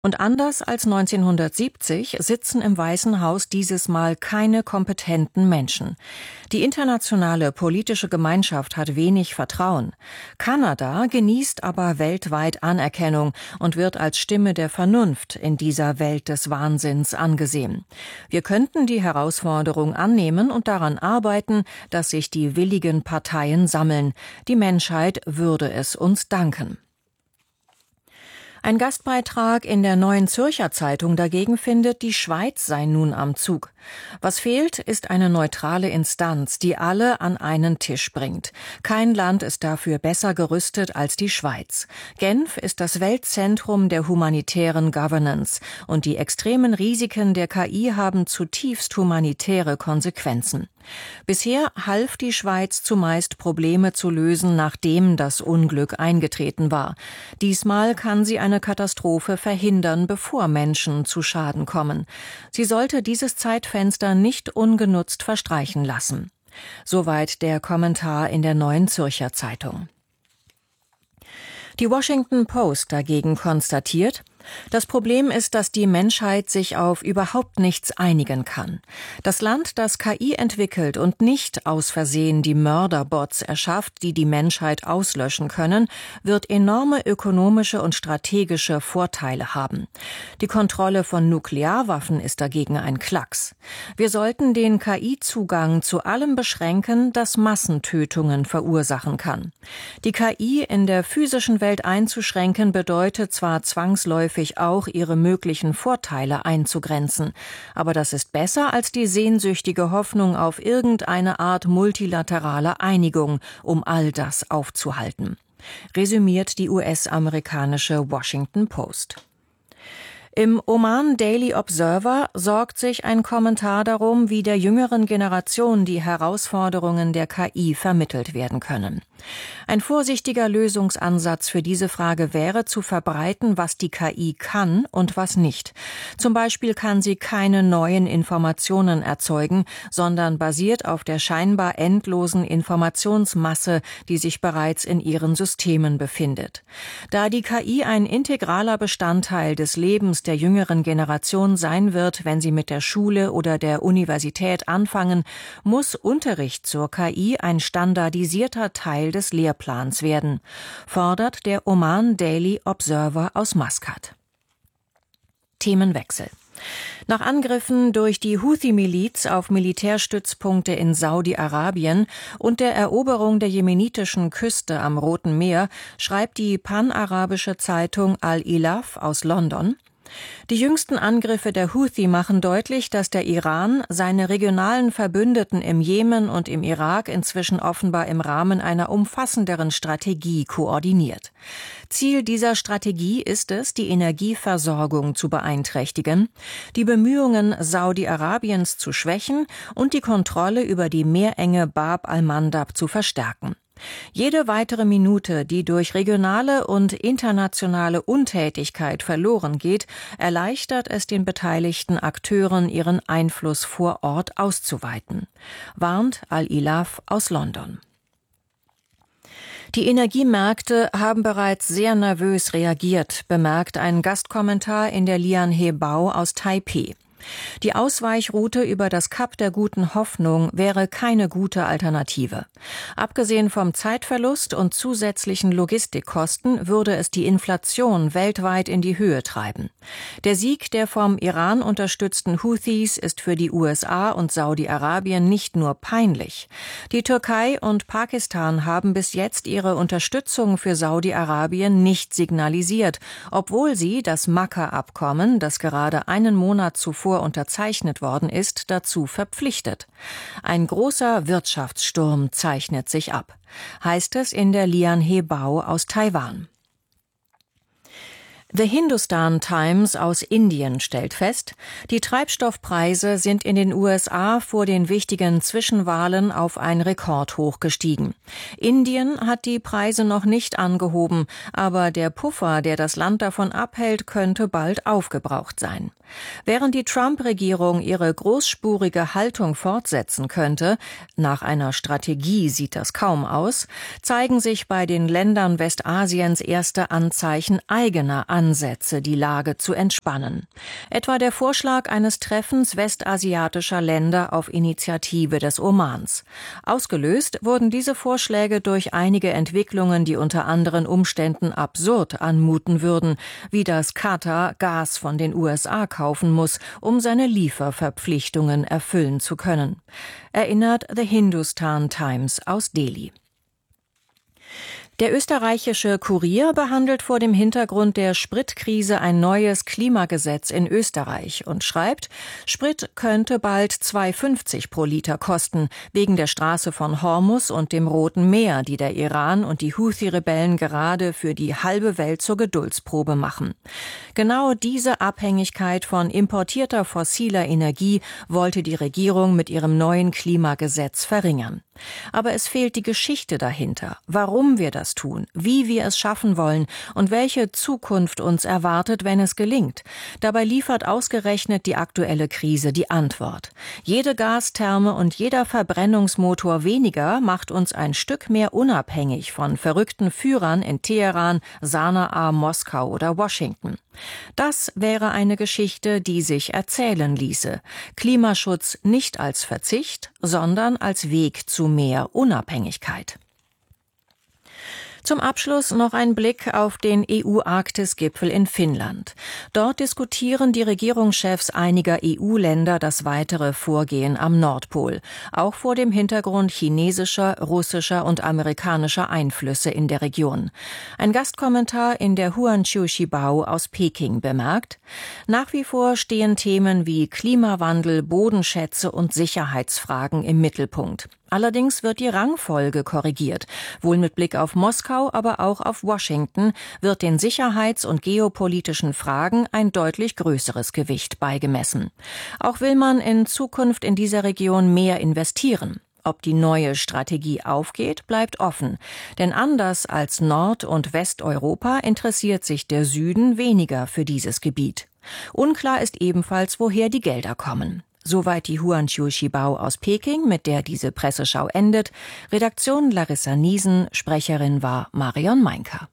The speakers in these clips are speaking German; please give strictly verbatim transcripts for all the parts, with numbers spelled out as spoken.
Und anders als neunzehnhundertsiebzig sitzen im Weißen Haus dieses Mal keine kompetenten Menschen. Die internationale politische Gemeinschaft hat wenig Vertrauen. Kanada genießt aber weltweit Anerkennung und wird als Stimme der Vernunft in dieser Welt des Wahnsinns angesehen. Wir könnten die Herausforderung annehmen und daran arbeiten, dass sich die willigen Parteien sammeln. Die Menschheit würde es uns danken. Ein Gastbeitrag in der Neuen Zürcher Zeitung dagegen findet, die Schweiz sei nun am Zug. Was fehlt, ist eine neutrale Instanz, die alle an einen Tisch bringt. Kein Land ist dafür besser gerüstet als die Schweiz. Genf ist das Weltzentrum der humanitären Governance und die extremen Risiken der K I haben zutiefst humanitäre Konsequenzen. Bisher half die Schweiz zumeist, Probleme zu lösen, nachdem das Unglück eingetreten war. Diesmal kann sie eine Katastrophe verhindern, bevor Menschen zu Schaden kommen. Sie sollte dieses Zeitfenster nicht ungenutzt verstreichen lassen. Soweit der Kommentar in der Neuen Zürcher Zeitung. Die Washington Post dagegen konstatiert, das Problem ist, dass die Menschheit sich auf überhaupt nichts einigen kann. Das Land, das K I entwickelt und nicht aus Versehen die Mörderbots erschafft, die die Menschheit auslöschen können, wird enorme ökonomische und strategische Vorteile haben. Die Kontrolle von Nuklearwaffen ist dagegen ein Klacks. Wir sollten den K I-Zugang zu allem beschränken, das Massentötungen verursachen kann. Die K I in der physischen Welt einzuschränken bedeutet zwar zwangsläufig auch ihre möglichen Vorteile einzugrenzen. Aber das ist besser als die sehnsüchtige Hoffnung auf irgendeine Art multilateraler Einigung, um all das aufzuhalten. Resümiert die U S-amerikanische Washington Post. Im Oman Daily Observer sorgt sich ein Kommentar darum, wie der jüngeren Generation die Herausforderungen der K I vermittelt werden können. Ein vorsichtiger Lösungsansatz für diese Frage wäre, zu verbreiten, was die K I kann und was nicht. Zum Beispiel kann sie keine neuen Informationen erzeugen, sondern basiert auf der scheinbar endlosen Informationsmasse, die sich bereits in ihren Systemen befindet. Da die K I ein integraler Bestandteil des Lebens der jüngeren Generation sein wird, wenn sie mit der Schule oder der Universität anfangen, muss Unterricht zur K I ein standardisierter Teil des Lehrplans werden, fordert der Oman Daily Observer aus Maskat. Themenwechsel. Nach Angriffen durch die Houthi-Miliz auf Militärstützpunkte in Saudi-Arabien und der Eroberung der jemenitischen Küste am Roten Meer schreibt die panarabische Zeitung Al-Ilaf aus London: Die jüngsten Angriffe der Houthi machen deutlich, dass der Iran seine regionalen Verbündeten im Jemen und im Irak inzwischen offenbar im Rahmen einer umfassenderen Strategie koordiniert. Ziel dieser Strategie ist es, die Energieversorgung zu beeinträchtigen, die Bemühungen Saudi-Arabiens zu schwächen und die Kontrolle über die Meerenge Bab al-Mandab zu verstärken. Jede weitere Minute, die durch regionale und internationale Untätigkeit verloren geht, erleichtert es den beteiligten Akteuren, ihren Einfluss vor Ort auszuweiten, warnt Al-Ilaf aus London. Die Energiemärkte haben bereits sehr nervös reagiert, bemerkt ein Gastkommentar in der Lian He Bao aus Taipeh. Die Ausweichroute über das Kap der Guten Hoffnung wäre keine gute Alternative. Abgesehen vom Zeitverlust und zusätzlichen Logistikkosten würde es die Inflation weltweit in die Höhe treiben. Der Sieg der vom Iran unterstützten Houthis ist für die U S A und Saudi-Arabien nicht nur peinlich. Die Türkei und Pakistan haben bis jetzt ihre Unterstützung für Saudi-Arabien nicht signalisiert, obwohl sie das Makka-Abkommen, das gerade einen Monat zuvor unterzeichnet worden ist, dazu verpflichtet. Ein großer Wirtschaftssturm zeichnet sich ab, heißt es in der Lian He Bao aus Taiwan. The Hindustan Times aus Indien stellt fest, die Treibstoffpreise sind in den U S A vor den wichtigen Zwischenwahlen auf ein Rekordhoch gestiegen. Indien hat die Preise noch nicht angehoben, aber der Puffer, der das Land davon abhält, könnte bald aufgebraucht sein. Während die Trump-Regierung ihre großspurige Haltung fortsetzen könnte, nach einer Strategie sieht das kaum aus, zeigen sich bei den Ländern Westasiens erste Anzeichen eigener Ansätze, die Lage zu entspannen. Etwa der Vorschlag eines Treffens westasiatischer Länder auf Initiative des Omans. Ausgelöst wurden diese Vorschläge durch einige Entwicklungen, die unter anderen Umständen absurd anmuten würden, wie dass Katar Gas von den U S A kaufen muss, um seine Lieferverpflichtungen erfüllen zu können. Erinnert The Hindustan Times aus Delhi. Der österreichische Kurier behandelt vor dem Hintergrund der Spritkrise ein neues Klimagesetz in Österreich und schreibt, Sprit könnte bald zwei fünfzig pro Liter kosten, wegen der Straße von Hormus und dem Roten Meer, die der Iran und die Houthi-Rebellen gerade für die halbe Welt zur Geduldsprobe machen. Genau diese Abhängigkeit von importierter fossiler Energie wollte die Regierung mit ihrem neuen Klimagesetz verringern. Aber es fehlt die Geschichte dahinter, warum wir das tun, wie wir es schaffen wollen und welche Zukunft uns erwartet, wenn es gelingt. Dabei liefert ausgerechnet die aktuelle Krise die Antwort. Jede Gastherme und jeder Verbrennungsmotor weniger macht uns ein Stück mehr unabhängig von verrückten Führern in Teheran, Sanaa, Moskau oder Washington. Das wäre eine Geschichte, die sich erzählen ließe. Klimaschutz nicht als Verzicht, sondern als Weg zu mehr Unabhängigkeit. Zum Abschluss noch ein Blick auf den E U-Arktis-Gipfel in Finnland. Dort diskutieren die Regierungschefs einiger E U-Länder das weitere Vorgehen am Nordpol, auch vor dem Hintergrund chinesischer, russischer und amerikanischer Einflüsse in der Region. Ein Gastkommentar in der Huanqiu Shibao aus Peking bemerkt, nach wie vor stehen Themen wie Klimawandel, Bodenschätze und Sicherheitsfragen im Mittelpunkt. Allerdings wird die Rangfolge korrigiert. Wohl mit Blick auf Moskau, aber auch auf Washington wird den sicherheits- und geopolitischen Fragen ein deutlich größeres Gewicht beigemessen. Auch will man in Zukunft in dieser Region mehr investieren. Ob die neue Strategie aufgeht, bleibt offen. Denn anders als Nord- und Westeuropa interessiert sich der Süden weniger für dieses Gebiet. Unklar ist ebenfalls, woher die Gelder kommen. Soweit die Huanqiu Shibao aus Peking, mit der diese Presseschau endet. Redaktion Larissa Niesen, Sprecherin war Marion Meinker.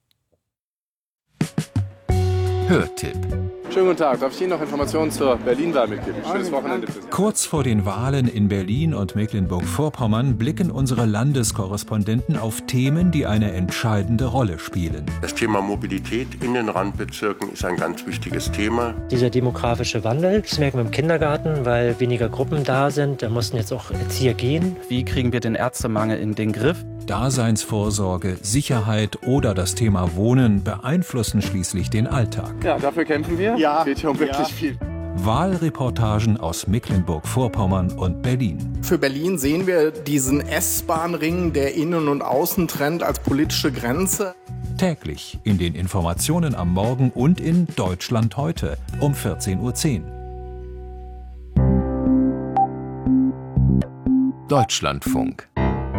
Hörtipp. Schönen guten Tag. Darf ich Ihnen noch Informationen zur Berlin-Wahl mitgeben? Schönes Wochenende für Sie. Kurz vor den Wahlen in Berlin und Mecklenburg-Vorpommern blicken unsere Landeskorrespondenten auf Themen, die eine entscheidende Rolle spielen. Das Thema Mobilität in den Randbezirken ist ein ganz wichtiges Thema. Dieser demografische Wandel, das merken wir im Kindergarten, weil weniger Gruppen da sind. Da mussten jetzt auch Erzieher gehen. Wie kriegen wir den Ärztemangel in den Griff? Daseinsvorsorge, Sicherheit oder das Thema Wohnen beeinflussen schließlich den Alltag. Ja, dafür kämpfen wir. Ja. Es geht hier um wirklich Ja. viel. Wahlreportagen aus Mecklenburg-Vorpommern und Berlin. Für Berlin sehen wir diesen S-Bahn-Ring, der Innen- und Außen trennt, als politische Grenze. Täglich in den Informationen am Morgen und in Deutschland heute um vierzehn Uhr zehn. Deutschlandfunk.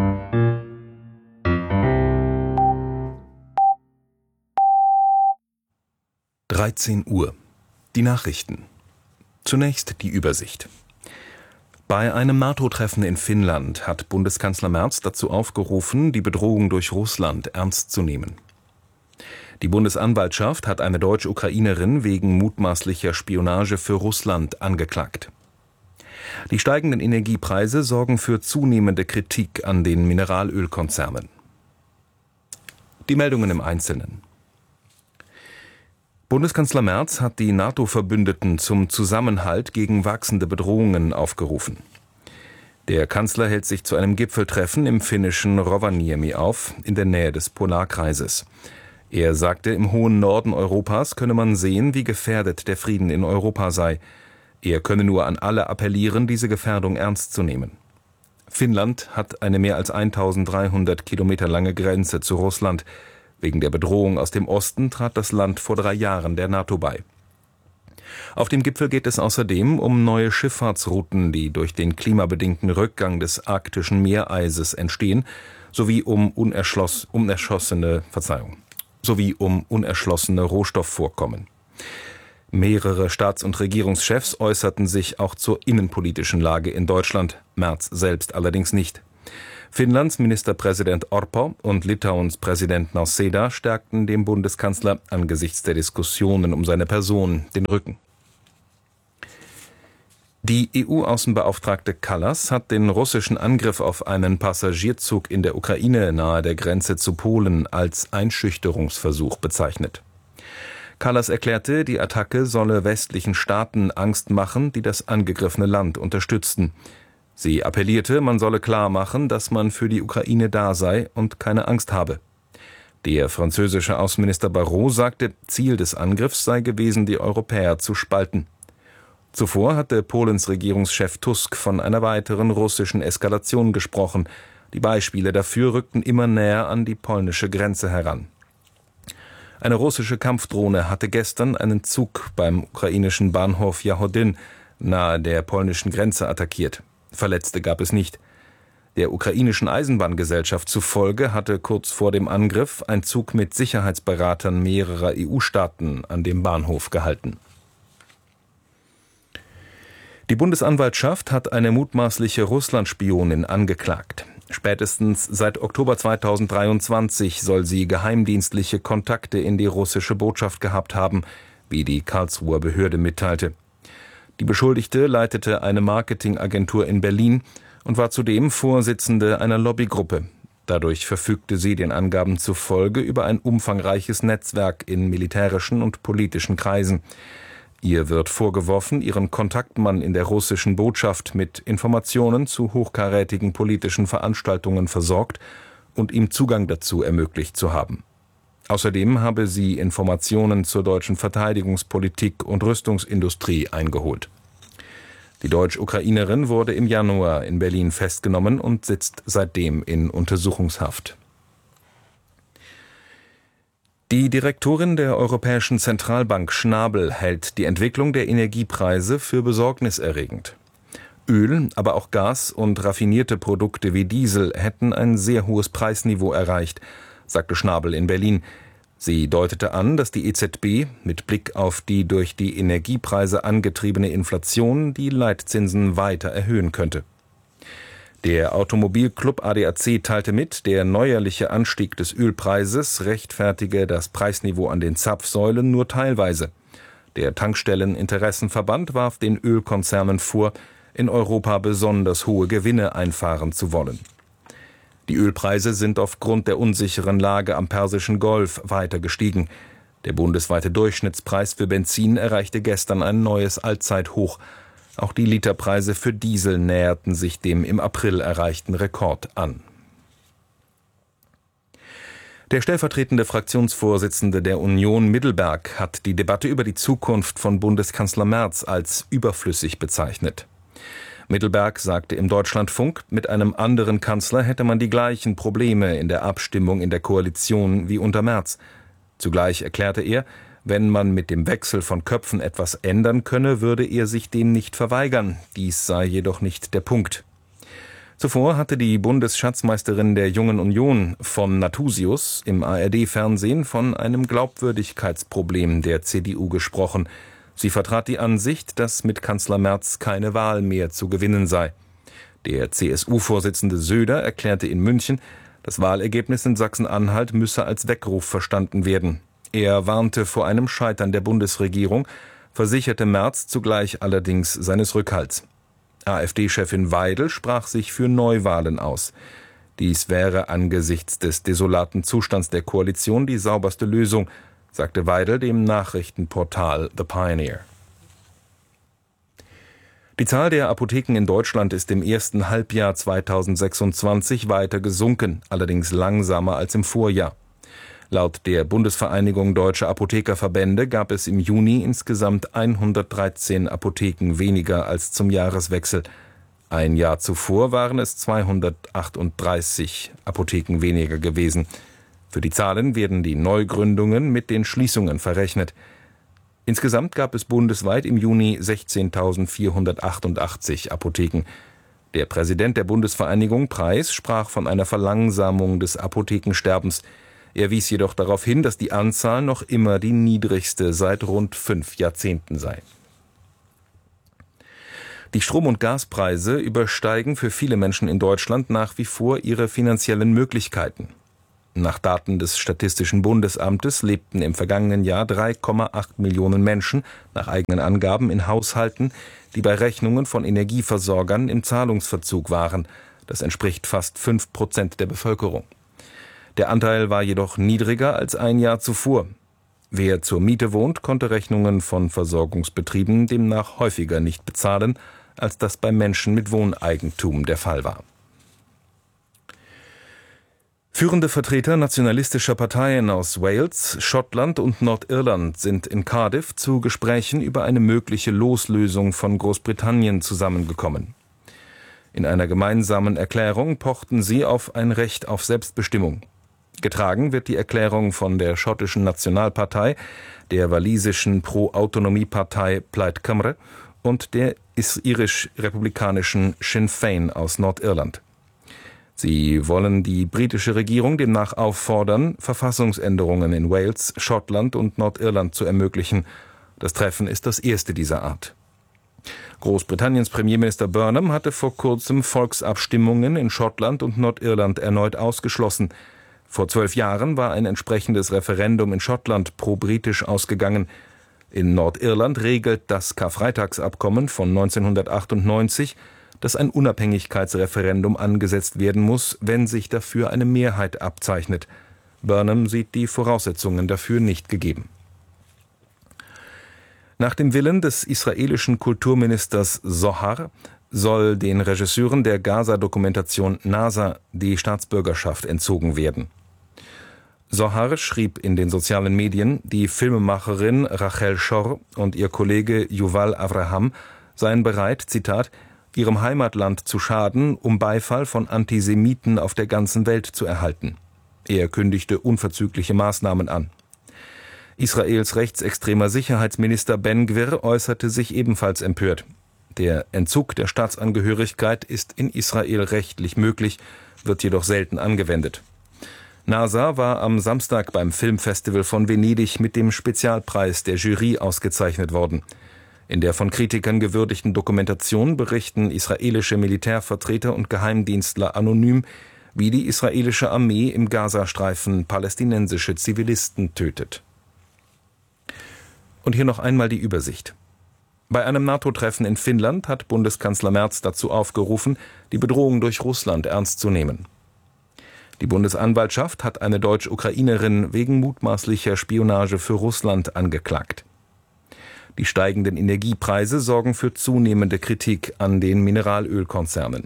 dreizehn Uhr. Die Nachrichten. Zunächst die Übersicht. Bei einem NATO-Treffen in Finnland hat Bundeskanzler Merz dazu aufgerufen, die Bedrohung durch Russland ernst zu nehmen. Die Bundesanwaltschaft hat eine Deutsch-Ukrainerin wegen mutmaßlicher Spionage für Russland angeklagt. Die steigenden Energiepreise sorgen für zunehmende Kritik an den Mineralölkonzernen. Die Meldungen im Einzelnen. Bundeskanzler Merz hat die NATO-Verbündeten zum Zusammenhalt gegen wachsende Bedrohungen aufgerufen. Der Kanzler hält sich zu einem Gipfeltreffen im finnischen Rovaniemi auf, in der Nähe des Polarkreises. Er sagte, im hohen Norden Europas könne man sehen, wie gefährdet der Frieden in Europa sei. Er könne nur an alle appellieren, diese Gefährdung ernst zu nehmen. Finnland hat eine mehr als eintausenddreihundert Kilometer lange Grenze zu Russland. Wegen der Bedrohung aus dem Osten trat das Land vor drei Jahren der NATO bei. Auf dem Gipfel geht es außerdem um neue Schifffahrtsrouten, die durch den klimabedingten Rückgang des arktischen Meereises entstehen, sowie um unerschloss, unerschossene, Verzeihung, sowie um unerschlossene Rohstoffvorkommen. Mehrere Staats- und Regierungschefs äußerten sich auch zur innenpolitischen Lage in Deutschland, Merz selbst allerdings nicht. Finnlands Ministerpräsident Orpo und Litauens Präsident Nausėda stärkten dem Bundeskanzler angesichts der Diskussionen um seine Person den Rücken. Die E U-Außenbeauftragte Kallas hat den russischen Angriff auf einen Passagierzug in der Ukraine nahe der Grenze zu Polen als Einschüchterungsversuch bezeichnet. Kallas erklärte, die Attacke solle westlichen Staaten Angst machen, die das angegriffene Land unterstützten. Sie appellierte, man solle klar machen, dass man für die Ukraine da sei und keine Angst habe. Der französische Außenminister Barrot sagte, Ziel des Angriffs sei gewesen, die Europäer zu spalten. Zuvor hatte Polens Regierungschef Tusk von einer weiteren russischen Eskalation gesprochen. Die Beispiele dafür rückten immer näher an die polnische Grenze heran. Eine russische Kampfdrohne hatte gestern einen Zug beim ukrainischen Bahnhof Jachodyn nahe der polnischen Grenze attackiert. Verletzte gab es nicht. Der ukrainischen Eisenbahngesellschaft zufolge hatte kurz vor dem Angriff ein Zug mit Sicherheitsberatern mehrerer E U-Staaten an dem Bahnhof gehalten. Die Bundesanwaltschaft hat eine mutmaßliche Russland-Spionin angeklagt. Spätestens seit Oktober zweitausenddreiundzwanzig soll sie geheimdienstliche Kontakte in die russische Botschaft gehabt haben, wie die Karlsruher Behörde mitteilte. Die Beschuldigte leitete eine Marketingagentur in Berlin und war zudem Vorsitzende einer Lobbygruppe. Dadurch verfügte sie den Angaben zufolge über ein umfangreiches Netzwerk in militärischen und politischen Kreisen. Ihr wird vorgeworfen, ihren Kontaktmann in der russischen Botschaft mit Informationen zu hochkarätigen politischen Veranstaltungen versorgt und ihm Zugang dazu ermöglicht zu haben. Außerdem habe sie Informationen zur deutschen Verteidigungspolitik und Rüstungsindustrie eingeholt. Die Deutsch-Ukrainerin wurde im Januar in Berlin festgenommen und sitzt seitdem in Untersuchungshaft. Die Direktorin der Europäischen Zentralbank Schnabel hält die Entwicklung der Energiepreise für besorgniserregend. Öl, aber auch Gas und raffinierte Produkte wie Diesel hätten ein sehr hohes Preisniveau erreicht, sagte Schnabel in Berlin. Sie deutete an, dass die E Z B mit Blick auf die durch die Energiepreise angetriebene Inflation die Leitzinsen weiter erhöhen könnte. Der Automobilclub A D A C teilte mit, der neuerliche Anstieg des Ölpreises rechtfertige das Preisniveau an den Zapfsäulen nur teilweise. Der Tankstelleninteressenverband warf den Ölkonzernen vor, in Europa besonders hohe Gewinne einfahren zu wollen. Die Ölpreise sind aufgrund der unsicheren Lage am Persischen Golf weiter gestiegen. Der bundesweite Durchschnittspreis für Benzin erreichte gestern ein neues Allzeithoch. Auch die Literpreise für Diesel näherten sich dem im April erreichten Rekord an. Der stellvertretende Fraktionsvorsitzende der Union Middelberg hat die Debatte über die Zukunft von Bundeskanzler Merz als überflüssig bezeichnet. Middelberg sagte im Deutschlandfunk, mit einem anderen Kanzler hätte man die gleichen Probleme in der Abstimmung in der Koalition wie unter Merz. Zugleich erklärte er, wenn man mit dem Wechsel von Köpfen etwas ändern könne, würde er sich dem nicht verweigern. Dies sei jedoch nicht der Punkt. Zuvor hatte die Bundesschatzmeisterin der Jungen Union von Nathusius im A R D-Fernsehen von einem Glaubwürdigkeitsproblem der C D U gesprochen. Sie vertrat die Ansicht, dass mit Kanzler Merz keine Wahl mehr zu gewinnen sei. Der C S U-Vorsitzende Söder erklärte in München, das Wahlergebnis in Sachsen-Anhalt müsse als Weckruf verstanden werden. Er warnte vor einem Scheitern der Bundesregierung, versicherte Merz zugleich allerdings seines Rückhalts. AfD-Chefin Weidel sprach sich für Neuwahlen aus. Dies wäre angesichts des desolaten Zustands der Koalition die sauberste Lösung, sagte Weidel dem Nachrichtenportal The Pioneer. Die Zahl der Apotheken in Deutschland ist im ersten Halbjahr zweitausendsechsundzwanzig weiter gesunken, allerdings langsamer als im Vorjahr. Laut der Bundesvereinigung Deutscher Apothekerverbände gab es im Juni insgesamt hundertdreizehn Apotheken weniger als zum Jahreswechsel. Ein Jahr zuvor waren es zweihundertachtunddreißig Apotheken weniger gewesen. Für die Zahlen werden die Neugründungen mit den Schließungen verrechnet. Insgesamt gab es bundesweit im Juni sechzehntausendvierhundertachtundachtzig Apotheken. Der Präsident der Bundesvereinigung Preis sprach von einer Verlangsamung des Apothekensterbens. Er wies jedoch darauf hin, dass die Anzahl noch immer die niedrigste seit rund fünf Jahrzehnten sei. Die Strom- und Gaspreise übersteigen für viele Menschen in Deutschland nach wie vor ihre finanziellen Möglichkeiten. Nach Daten des Statistischen Bundesamtes lebten im vergangenen Jahr drei Komma acht Millionen Menschen nach eigenen Angaben in Haushalten, die bei Rechnungen von Energieversorgern im Zahlungsverzug waren. Das entspricht fast fünf Prozent der Bevölkerung. Der Anteil war jedoch niedriger als ein Jahr zuvor. Wer zur Miete wohnt, konnte Rechnungen von Versorgungsbetrieben demnach häufiger nicht bezahlen, als das bei Menschen mit Wohneigentum der Fall war. Führende Vertreter nationalistischer Parteien aus Wales, Schottland und Nordirland sind in Cardiff zu Gesprächen über eine mögliche Loslösung von Großbritannien zusammengekommen. In einer gemeinsamen Erklärung pochten sie auf ein Recht auf Selbstbestimmung. Getragen wird die Erklärung von der schottischen Nationalpartei, der walisischen Pro-Autonomie-Partei Plaid Cymru und der irisch-republikanischen Sinn Féin aus Nordirland. Sie wollen die britische Regierung demnach auffordern, Verfassungsänderungen in Wales, Schottland und Nordirland zu ermöglichen. Das Treffen ist das erste dieser Art. Großbritanniens Premierminister Burnham hatte vor kurzem Volksabstimmungen in Schottland und Nordirland erneut ausgeschlossen. Vor zwölf Jahren war ein entsprechendes Referendum in Schottland pro-britisch ausgegangen. In Nordirland regelt das Karfreitagsabkommen von neunzehnhundertachtundneunzig, dass ein Unabhängigkeitsreferendum angesetzt werden muss, wenn sich dafür eine Mehrheit abzeichnet. Burnham sieht die Voraussetzungen dafür nicht gegeben. Nach dem Willen des israelischen Kulturministers Zohar soll den Regisseuren der Gaza-Dokumentation NASA die Staatsbürgerschaft entzogen werden. Zohar schrieb in den sozialen Medien, die Filmemacherin Rachel Shor und ihr Kollege Yuval Avraham seien bereit, Zitat, ihrem Heimatland zu schaden, um Beifall von Antisemiten auf der ganzen Welt zu erhalten. Er kündigte unverzügliche Maßnahmen an. Israels rechtsextremer Sicherheitsminister Ben Gvir äußerte sich ebenfalls empört. Der Entzug der Staatsangehörigkeit ist in Israel rechtlich möglich, wird jedoch selten angewendet. NASA war am Samstag beim Filmfestival von Venedig mit dem Spezialpreis der Jury ausgezeichnet worden. In der von Kritikern gewürdigten Dokumentation berichten israelische Militärvertreter und Geheimdienstler anonym, wie die israelische Armee im Gazastreifen palästinensische Zivilisten tötet. Und hier noch einmal die Übersicht. Bei einem NATO-Treffen in Finnland hat Bundeskanzler Merz dazu aufgerufen, die Bedrohung durch Russland ernst zu nehmen. Die Bundesanwaltschaft hat eine Deutsch-Ukrainerin wegen mutmaßlicher Spionage für Russland angeklagt. Die steigenden Energiepreise sorgen für zunehmende Kritik an den Mineralölkonzernen.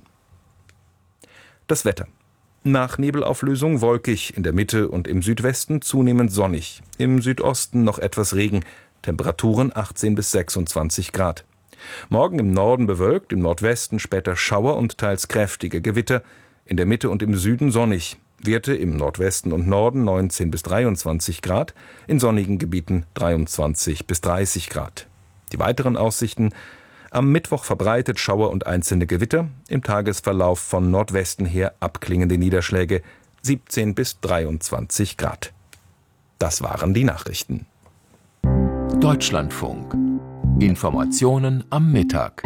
Das Wetter. Nach Nebelauflösung wolkig, in der Mitte und im Südwesten zunehmend sonnig, im Südosten noch etwas Regen, Temperaturen achtzehn bis sechsundzwanzig Grad. Morgen im Norden bewölkt, im Nordwesten später Schauer und teils kräftige Gewitter, in der Mitte und im Süden sonnig. Werte im Nordwesten und Norden neunzehn bis dreiundzwanzig Grad, in sonnigen Gebieten dreiundzwanzig bis dreißig Grad. Die weiteren Aussichten: am Mittwoch verbreitet Schauer und einzelne Gewitter, im Tagesverlauf von Nordwesten her abklingende Niederschläge, siebzehn bis dreiundzwanzig Grad. Das waren die Nachrichten. Deutschlandfunk. Informationen am Mittag.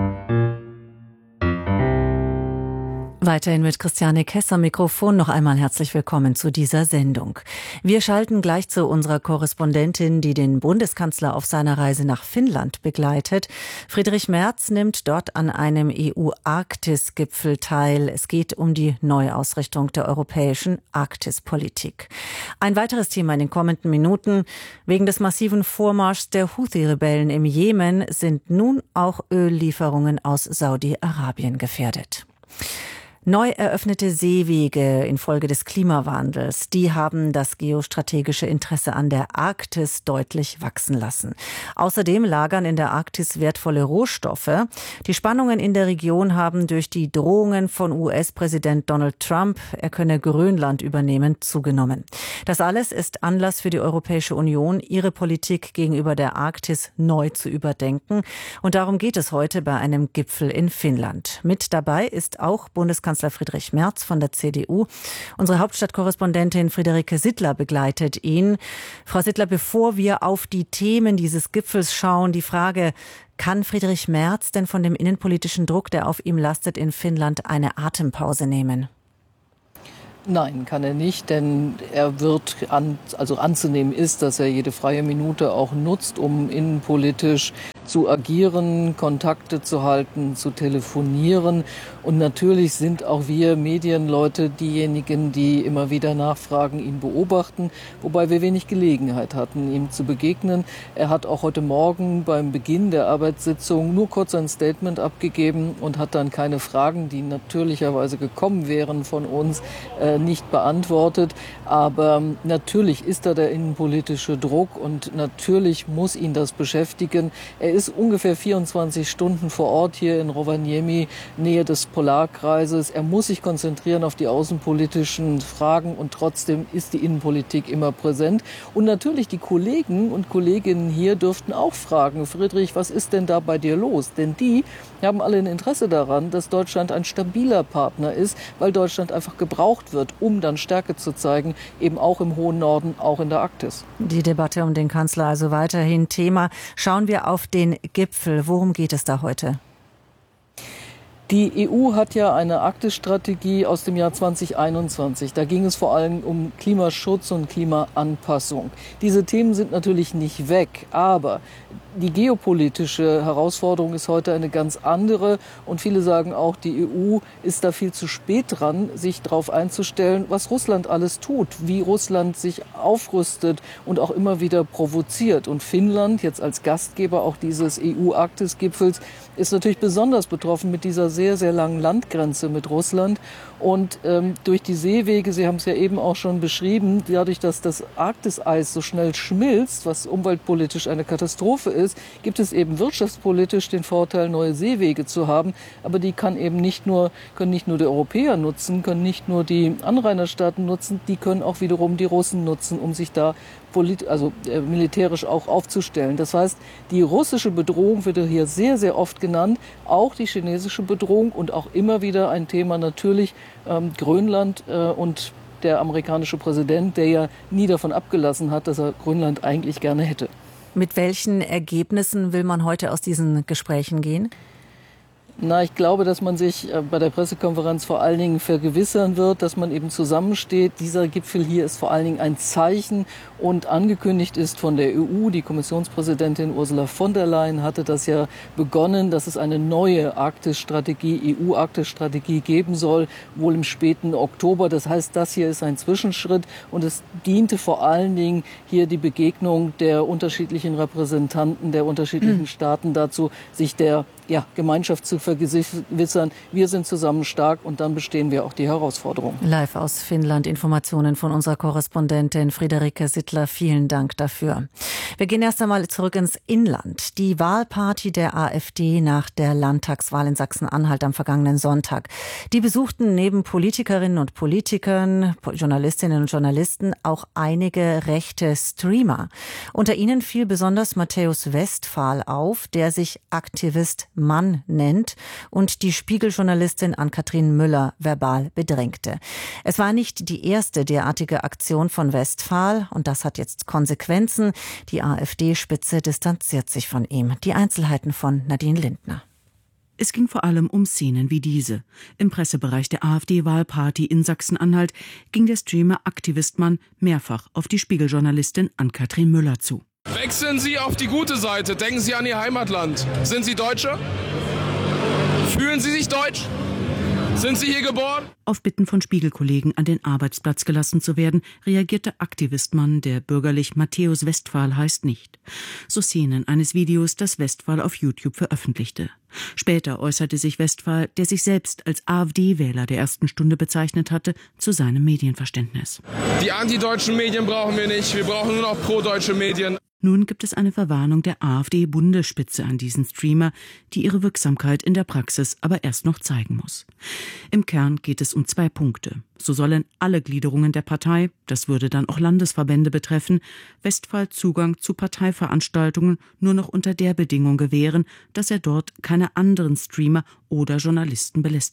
Weiterhin mit Christiane Kess am Mikrofon. Noch einmal herzlich willkommen zu dieser Sendung. Wir schalten gleich zu unserer Korrespondentin, die den Bundeskanzler auf seiner Reise nach Finnland begleitet. Friedrich Merz nimmt dort an einem E U-Arktis-Gipfel teil. Es geht um die Neuausrichtung der europäischen Arktispolitik. Ein weiteres Thema in den kommenden Minuten. Wegen des massiven Vormarschs der Houthi-Rebellen im Jemen sind nun auch Öllieferungen aus Saudi-Arabien gefährdet. Neu eröffnete Seewege infolge des Klimawandels, die haben das geostrategische Interesse an der Arktis deutlich wachsen lassen. Außerdem lagern in der Arktis wertvolle Rohstoffe. Die Spannungen in der Region haben durch die Drohungen von U S-Präsident Donald Trump, er könne Grönland übernehmen, zugenommen. Das alles ist Anlass für die Europäische Union, ihre Politik gegenüber der Arktis neu zu überdenken. Und darum geht es heute bei einem Gipfel in Finnland. Mit dabei ist auch Bundeskanzler Bundeskanzler Friedrich Merz von der C D U. Unsere Hauptstadtkorrespondentin Friederike Sittler begleitet ihn. Frau Sittler, bevor wir auf die Themen dieses Gipfels schauen, die Frage: Kann Friedrich Merz denn von dem innenpolitischen Druck, der auf ihm lastet, in Finnland eine Atempause nehmen? Nein, kann er nicht, denn er wird, an, also anzunehmen ist, dass er jede freie Minute auch nutzt, um innenpolitisch zu agieren, Kontakte zu halten, zu telefonieren. Und natürlich sind auch wir Medienleute diejenigen, die immer wieder nachfragen, ihn beobachten, wobei wir wenig Gelegenheit hatten, ihm zu begegnen. Er hat auch heute Morgen beim Beginn der Arbeitssitzung nur kurz ein Statement abgegeben und hat dann keine Fragen, die natürlicherweise gekommen wären von uns, äh, nicht beantwortet. Aber natürlich ist da der innenpolitische Druck und natürlich muss ihn das beschäftigen. Er ist ungefähr vierundzwanzig Stunden vor Ort hier in Rovaniemi, Nähe des Polarkreises. Er muss sich konzentrieren auf die außenpolitischen Fragen und trotzdem ist die Innenpolitik immer präsent. Und natürlich die Kollegen und Kolleginnen hier dürften auch fragen: Friedrich, was ist denn da bei dir los? Denn die haben alle ein Interesse daran, dass Deutschland ein stabiler Partner ist, weil Deutschland einfach gebraucht wird, um dann Stärke zu zeigen, eben auch im hohen Norden, auch in der Arktis. Die Debatte um den Kanzler also weiterhin Thema. Schauen wir auf den Gipfel. Worum geht es da heute? Die E U hat ja eine Arktisstrategie aus dem Jahr zweitausendeinundzwanzig. Da ging es vor allem um Klimaschutz und Klimaanpassung. Diese Themen sind natürlich nicht weg, aber die geopolitische Herausforderung ist heute eine ganz andere. Und viele sagen auch, die E U ist da viel zu spät dran, sich darauf einzustellen, was Russland alles tut, wie Russland sich aufrüstet und auch immer wieder provoziert. Und Finnland, jetzt als Gastgeber auch dieses E U-Arktis-Gipfels, ist natürlich besonders betroffen mit dieser sehr, sehr langen Landgrenze mit Russland. Und ähm, durch die Seewege, Sie haben es ja eben auch schon beschrieben, dadurch, dass das Arktiseis so schnell schmilzt, was umweltpolitisch eine Katastrophe ist, gibt es eben wirtschaftspolitisch den Vorteil, neue Seewege zu haben. Aber die kann eben nicht nur, können nicht nur die Europäer nutzen, können nicht nur die Anrainerstaaten nutzen, die können auch wiederum die Russen nutzen, um sich da polit- also äh, militärisch auch aufzustellen. Das heißt, die russische Bedrohung wird hier sehr, sehr oft genannt, auch die chinesische Bedrohung und auch immer wieder ein Thema natürlich ähm, Grönland äh, und der amerikanische Präsident, der ja nie davon abgelassen hat, dass er Grönland eigentlich gerne hätte. Mit welchen Ergebnissen will man heute aus diesen Gesprächen gehen? Na, ich glaube, dass man sich bei der Pressekonferenz vor allen Dingen vergewissern wird, dass man eben zusammensteht. Dieser Gipfel hier ist vor allen Dingen ein Zeichen und angekündigt ist von der E U. Die Kommissionspräsidentin Ursula von der Leyen hatte das ja begonnen, dass es eine neue Arktisstrategie, E U-Arktisstrategie geben soll, wohl im späten Oktober. Das heißt, das hier ist ein Zwischenschritt und es diente vor allen Dingen hier die Begegnung der unterschiedlichen Repräsentanten der unterschiedlichen mhm. Staaten dazu, sich der ja, Gemeinschaft zu vergewissern. Wir sind zusammen stark und dann bestehen wir auch die Herausforderung. Live aus Finnland, Informationen von unserer Korrespondentin Friederike Sittler. Vielen Dank dafür. Wir gehen erst einmal zurück ins Inland. Die Wahlparty der AfD nach der Landtagswahl in Sachsen-Anhalt am vergangenen Sonntag. Die besuchten neben Politikerinnen und Politikern, Journalistinnen und Journalisten auch einige rechte Streamer. Unter ihnen fiel besonders Matthäus Westphal auf, der sich Aktivist Mann nennt und die Spiegel-Journalistin Ann-Kathrin Müller verbal bedrängte. Es war nicht die erste derartige Aktion von Westphal und das hat jetzt Konsequenzen. Die AfD-Spitze distanziert sich von ihm. Die Einzelheiten von Nadine Lindner. Es ging vor allem um Szenen wie diese. Im Pressebereich der AfD-Wahlparty in Sachsen-Anhalt ging der Streamer Aktivist Mann mehrfach auf die Spiegel-Journalistin Ann-Kathrin Müller zu. Wechseln Sie auf die gute Seite, denken Sie an Ihr Heimatland. Sind Sie Deutsche? Fühlen Sie sich deutsch? Sind Sie hier geboren? Auf Bitten von Spiegelkollegen an den Arbeitsplatz gelassen zu werden, reagierte Aktivistmann, der bürgerlich Matthäus Westphal heißt, nicht. So Szenen eines Videos, das Westphal auf YouTube veröffentlichte. Später äußerte sich Westphal, der sich selbst als AfD-Wähler der ersten Stunde bezeichnet hatte, zu seinem Medienverständnis. Die antideutschen Medien brauchen wir nicht, wir brauchen nur noch pro-deutsche Medien. Nun gibt es eine Verwarnung der AfD-Bundesspitze an diesen Streamer, die ihre Wirksamkeit in der Praxis aber erst noch zeigen muss. Im Kern geht es um zwei Punkte. So sollen alle Gliederungen der Partei, das würde dann auch Landesverbände betreffen, Westphal Zugang zu Parteiveranstaltungen nur noch unter der Bedingung gewähren, dass er dort keine anderen Streamer oder Journalisten belästige.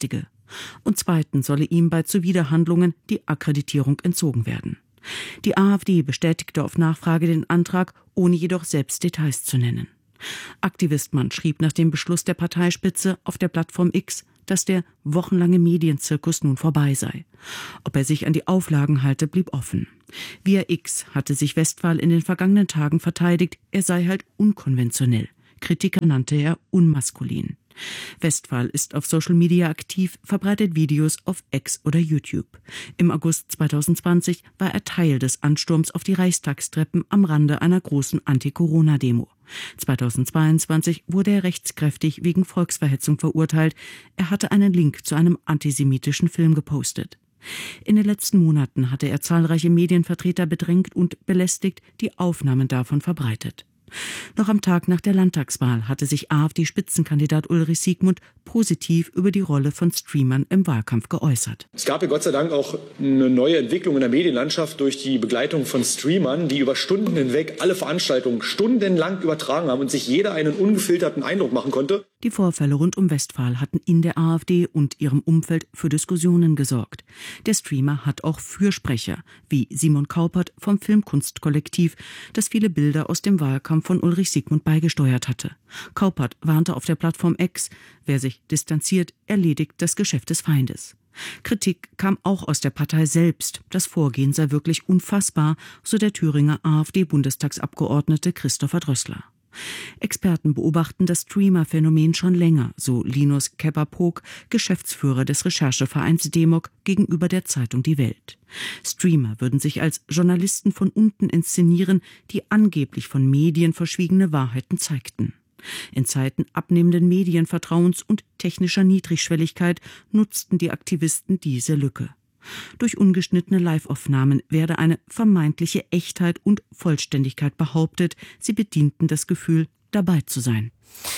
Und zweitens solle ihm bei Zuwiderhandlungen die Akkreditierung entzogen werden. Die AfD bestätigte auf Nachfrage den Antrag, ohne jedoch selbst Details zu nennen. Aktivistmann schrieb nach dem Beschluss der Parteispitze auf der Plattform X, dass der wochenlange Medienzirkus nun vorbei sei. Ob er sich an die Auflagen halte, blieb offen. Via X hatte sich Westphal in den vergangenen Tagen verteidigt, er sei halt unkonventionell. Kritiker nannte er unmaskulin. Westphal ist auf Social Media aktiv, verbreitet Videos auf X oder YouTube. Im August zweitausendzwanzig war er Teil des Ansturms auf die Reichstagstreppen am Rande einer großen Anti-Corona-Demo. zweitausendzweiundzwanzig wurde er rechtskräftig wegen Volksverhetzung verurteilt. Er hatte einen Link zu einem antisemitischen Film gepostet. In den letzten Monaten hatte er zahlreiche Medienvertreter bedrängt und belästigt, die Aufnahmen davon verbreitet. Noch am Tag nach der Landtagswahl hatte sich AfD-Spitzenkandidat Ulrich Siegmund positiv über die Rolle von Streamern im Wahlkampf geäußert. Es gab ja Gott sei Dank auch eine neue Entwicklung in der Medienlandschaft durch die Begleitung von Streamern, die über Stunden hinweg alle Veranstaltungen stundenlang übertragen haben und sich jeder einen ungefilterten Eindruck machen konnte. Die Vorfälle rund um Westphal hatten in der AfD und ihrem Umfeld für Diskussionen gesorgt. Der Streamer hat auch Fürsprecher, wie Simon Kaupert vom Filmkunstkollektiv, das viele Bilder aus dem Wahlkampf von Ulrich Siegmund beigesteuert hatte. Kaupert warnte auf der Plattform X, wer sich distanziert, erledigt das Geschäft des Feindes. Kritik kam auch aus der Partei selbst. Das Vorgehen sei wirklich unfassbar, so der Thüringer AfD-Bundestagsabgeordnete Christopher Drössler. Experten beobachten das Streamer-Phänomen schon länger, so Linus Kepper-Pog, Geschäftsführer des Recherchevereins Demok gegenüber der Zeitung Die Welt. Streamer würden sich als Journalisten von unten inszenieren, die angeblich von Medien verschwiegene Wahrheiten zeigten. In Zeiten abnehmenden Medienvertrauens und technischer Niedrigschwelligkeit nutzten die Aktivisten diese Lücke. Durch ungeschnittene Live-Aufnahmen werde eine vermeintliche Echtheit und Vollständigkeit behauptet. Sie bedienten das Gefühl, dabei zu sein.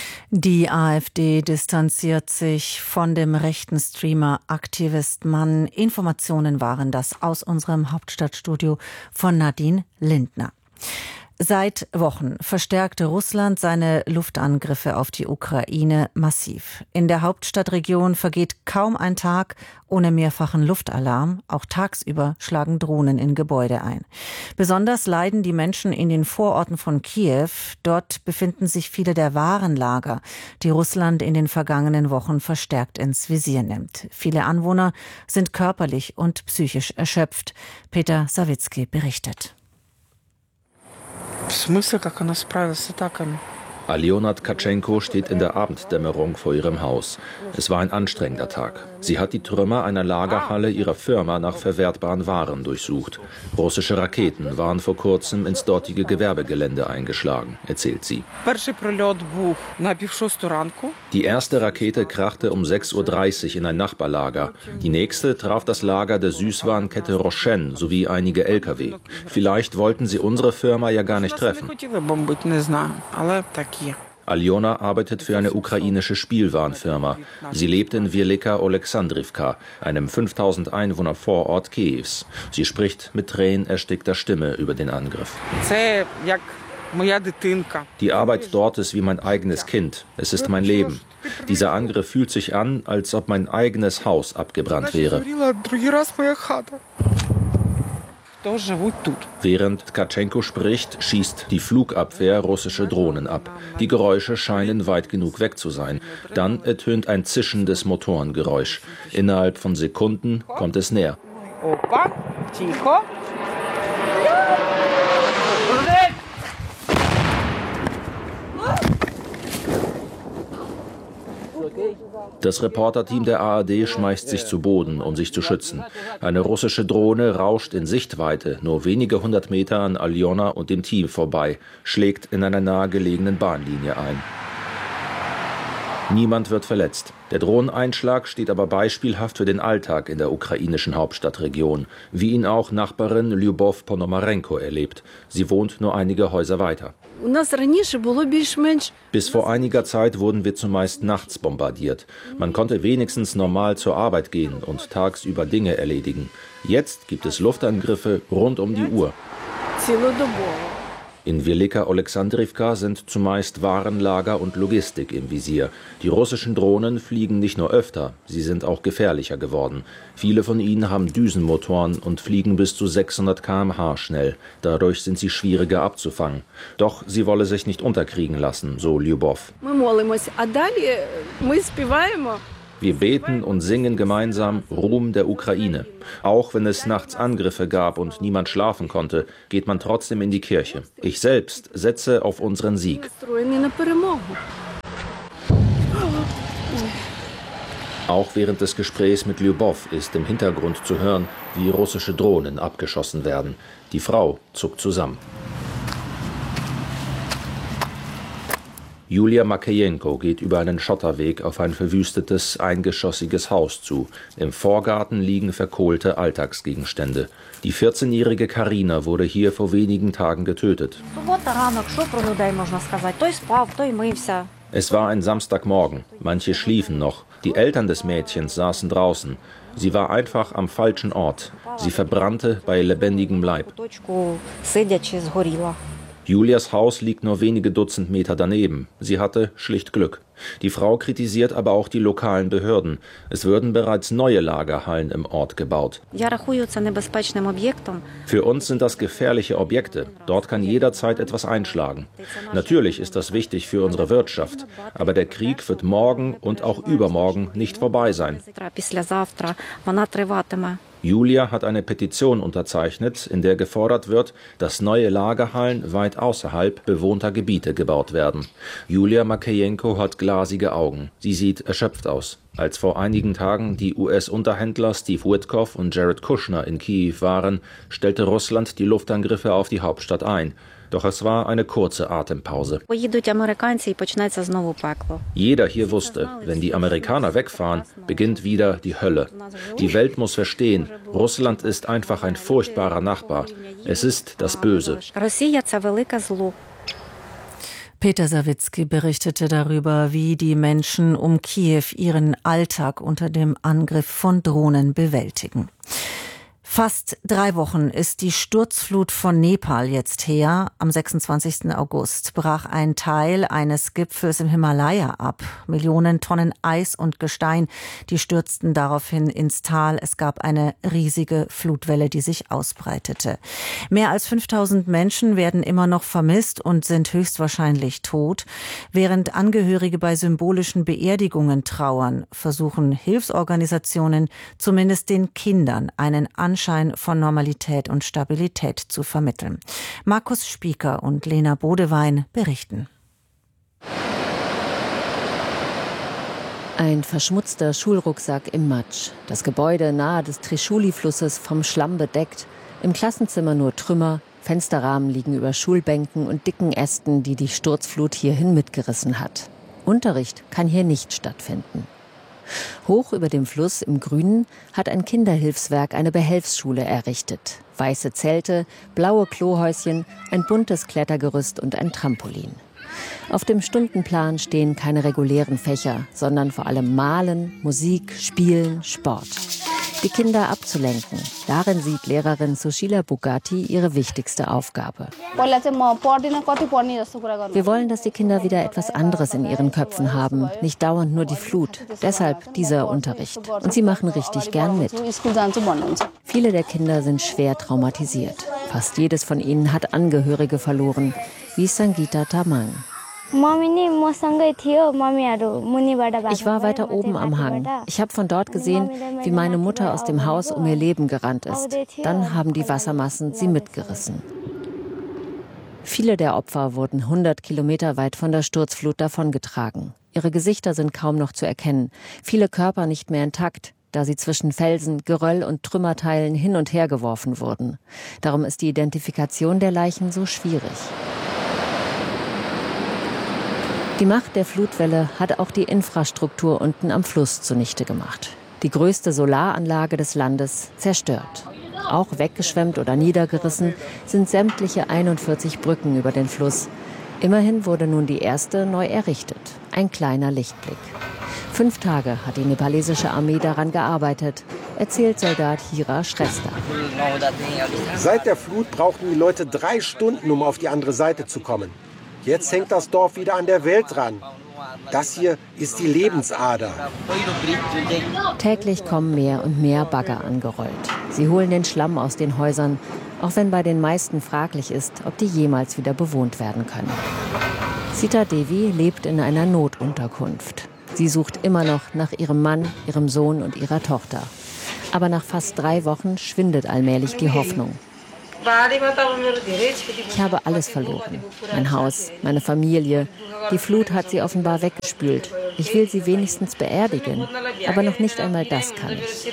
Die AfD distanziert sich von dem rechten Streamer Aktivist Mann. Informationen waren das aus unserem Hauptstadtstudio von Nadine Lindner. Seit Wochen verstärkte Russland seine Luftangriffe auf die Ukraine massiv. In der Hauptstadtregion vergeht kaum ein Tag ohne mehrfachen Luftalarm. Auch tagsüber schlagen Drohnen in Gebäude ein. Besonders leiden die Menschen in den Vororten von Kiew. Dort befinden sich viele der Warenlager, die Russland in den vergangenen Wochen verstärkt ins Visier nimmt. Viele Anwohner sind körperlich und psychisch erschöpft. Peter Sawicki berichtet. Aljona Tkatschenko steht in der Abenddämmerung vor ihrem Haus. Es war ein anstrengender Tag. Sie hat die Trümmer einer Lagerhalle ihrer Firma nach verwertbaren Waren durchsucht. Russische Raketen waren vor kurzem ins dortige Gewerbegelände eingeschlagen, erzählt sie. Die erste Rakete krachte um sechs Uhr dreißig in ein Nachbarlager. Die nächste traf das Lager der Süßwarenkette Roshen sowie einige L K W. Vielleicht wollten sie unsere Firma ja gar nicht treffen. Aljona arbeitet für eine ukrainische Spielwarenfirma. Sie lebt in Wielika Oleksandrivka, einem fünftausend Einwohner Vorort Kiews. Sie spricht mit tränenerstickter Stimme über den Angriff. Die Arbeit dort ist wie mein eigenes Kind. Es ist mein Leben. Dieser Angriff fühlt sich an, als ob mein eigenes Haus abgebrannt wäre. Während Tkatschenko spricht, schießt die Flugabwehr russische Drohnen ab. Die Geräusche scheinen weit genug weg zu sein. Dann ertönt ein zischendes Motorengeräusch. Innerhalb von Sekunden kommt es näher. Das Reporterteam der A R D schmeißt sich zu Boden, um sich zu schützen. Eine russische Drohne rauscht in Sichtweite, nur wenige hundert Meter an Aljona und dem Team vorbei, schlägt in einer nahegelegenen Bahnlinie ein. Niemand wird verletzt. Der Drohneneinschlag steht aber beispielhaft für den Alltag in der ukrainischen Hauptstadtregion, wie ihn auch Nachbarin Lyubov Ponomarenko erlebt. Sie wohnt nur einige Häuser weiter. Bis vor einiger Zeit wurden wir zumeist nachts bombardiert. Man konnte wenigstens normal zur Arbeit gehen und tagsüber Dinge erledigen. Jetzt gibt es Luftangriffe rund um die Uhr. In Velika Oleksandrivka sind zumeist Warenlager und Logistik im Visier. Die russischen Drohnen fliegen nicht nur öfter, sie sind auch gefährlicher geworden. Viele von ihnen haben Düsenmotoren und fliegen bis zu sechshundert Kilometer pro Stunde schnell. Dadurch sind sie schwieriger abzufangen. Doch sie wolle sich nicht unterkriegen lassen, so Lyubov. Wir beten und singen gemeinsam Ruhm der Ukraine. Auch wenn es nachts Angriffe gab und niemand schlafen konnte, geht man trotzdem in die Kirche. Ich selbst setze auf unseren Sieg. Auch während des Gesprächs mit Lyubov ist im Hintergrund zu hören, wie russische Drohnen abgeschossen werden. Die Frau zuckt zusammen. Julia Makejenko geht über einen Schotterweg auf ein verwüstetes, eingeschossiges Haus zu. Im Vorgarten liegen verkohlte Alltagsgegenstände. Die vierzehnjährige Karina wurde hier vor wenigen Tagen getötet. Es war ein Samstagmorgen. Manche schliefen noch. Die Eltern des Mädchens saßen draußen. Sie war einfach am falschen Ort. Sie verbrannte bei lebendigem Leib. Julias Haus liegt nur wenige Dutzend Meter daneben. Sie hatte schlicht Glück. Die Frau kritisiert aber auch die lokalen Behörden. Es würden bereits neue Lagerhallen im Ort gebaut. Für uns sind das gefährliche Objekte. Dort kann jederzeit etwas einschlagen. Natürlich ist das wichtig für unsere Wirtschaft. Aber der Krieg wird morgen und auch übermorgen nicht vorbei sein. Julia hat eine Petition unterzeichnet, in der gefordert wird, dass neue Lagerhallen weit außerhalb bewohnter Gebiete gebaut werden. Julia Makejenko hat glasige Augen. Sie sieht erschöpft aus. Als vor einigen Tagen die U S-Unterhändler Steve Witkoff und Jared Kushner in Kiew waren, stellte Russland die Luftangriffe auf die Hauptstadt ein. Doch es war eine kurze Atempause. Jeder hier wusste, wenn die Amerikaner wegfahren, beginnt wieder die Hölle. Die Welt muss verstehen, Russland ist einfach ein furchtbarer Nachbar. Es ist das Böse. Peter Sawicki berichtete darüber, wie die Menschen um Kiew ihren Alltag unter dem Angriff von Drohnen bewältigen. Fast drei Wochen ist die Sturzflut von Nepal jetzt her. Am sechsundzwanzigsten August brach ein Teil eines Gipfels im Himalaya ab. Millionen Tonnen Eis und Gestein, die stürzten daraufhin ins Tal. Es gab eine riesige Flutwelle, die sich ausbreitete. Mehr als fünftausend Menschen werden immer noch vermisst und sind höchstwahrscheinlich tot. Während Angehörige bei symbolischen Beerdigungen trauern, versuchen Hilfsorganisationen zumindest den Kindern einen Anschein von Normalität und Stabilität zu vermitteln. Markus Spieker und Lena Bodewein berichten. Ein verschmutzter Schulrucksack im Matsch. Das Gebäude nahe des Trishuli-Flusses vom Schlamm bedeckt. Im Klassenzimmer nur Trümmer. Fensterrahmen liegen über Schulbänken und dicken Ästen, die die Sturzflut hierhin mitgerissen hat. Unterricht kann hier nicht stattfinden. Hoch über dem Fluss im Grünen hat ein Kinderhilfswerk eine Behelfsschule errichtet. Weiße Zelte, blaue Klohäuschen, ein buntes Klettergerüst und ein Trampolin. Auf dem Stundenplan stehen keine regulären Fächer, sondern vor allem Malen, Musik, Spielen, Sport. Die Kinder abzulenken, darin sieht Lehrerin Sushila Bugatti ihre wichtigste Aufgabe. Wir wollen, dass die Kinder wieder etwas anderes in ihren Köpfen haben, nicht dauernd nur die Flut. Deshalb dieser Unterricht. Und sie machen richtig gern mit. Viele der Kinder sind schwer traumatisiert. Fast jedes von ihnen hat Angehörige verloren, wie Sangita Tamang. Ich war weiter oben am Hang. Ich habe von dort gesehen, wie meine Mutter aus dem Haus um ihr Leben gerannt ist. Dann haben die Wassermassen sie mitgerissen. Viele der Opfer wurden hundert Kilometer weit von der Sturzflut davongetragen. Ihre Gesichter sind kaum noch zu erkennen. Viele Körper nicht mehr intakt, da sie zwischen Felsen, Geröll und Trümmerteilen hin und her geworfen wurden. Darum ist die Identifikation der Leichen so schwierig. Die Macht der Flutwelle hat auch die Infrastruktur unten am Fluss zunichte gemacht. Die größte Solaranlage des Landes zerstört. Auch weggeschwemmt oder niedergerissen sind sämtliche einundvierzig Brücken über den Fluss. Immerhin wurde nun die erste neu errichtet. Ein kleiner Lichtblick. Fünf Tage hat die nepalesische Armee daran gearbeitet, erzählt Soldat Hira Shrestha. Seit der Flut brauchten die Leute drei Stunden, um auf die andere Seite zu kommen. Jetzt hängt das Dorf wieder an der Welt dran. Das hier ist die Lebensader. Täglich kommen mehr und mehr Bagger angerollt. Sie holen den Schlamm aus den Häusern, auch wenn bei den meisten fraglich ist, ob die jemals wieder bewohnt werden können. Sita Devi lebt in einer Notunterkunft. Sie sucht immer noch nach ihrem Mann, ihrem Sohn und ihrer Tochter. Aber nach fast drei Wochen schwindet allmählich die Hoffnung. Ich habe alles verloren. Mein Haus, meine Familie. Die Flut hat sie offenbar weggespült. Ich will sie wenigstens beerdigen. Aber noch nicht einmal das kann ich.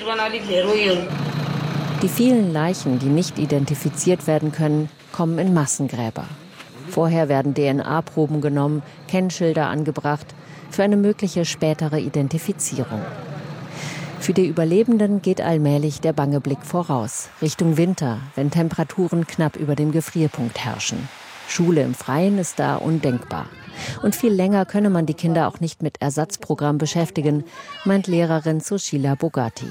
Die vielen Leichen, die nicht identifiziert werden können, kommen in Massengräber. Vorher werden D N A-Proben genommen, Kennschilder angebracht für eine mögliche spätere Identifizierung. Für die Überlebenden geht allmählich der bange Blick voraus, Richtung Winter, wenn Temperaturen knapp über dem Gefrierpunkt herrschen. Schule im Freien ist da undenkbar. Und viel länger könne man die Kinder auch nicht mit Ersatzprogramm beschäftigen, meint Lehrerin Sushila Bogati.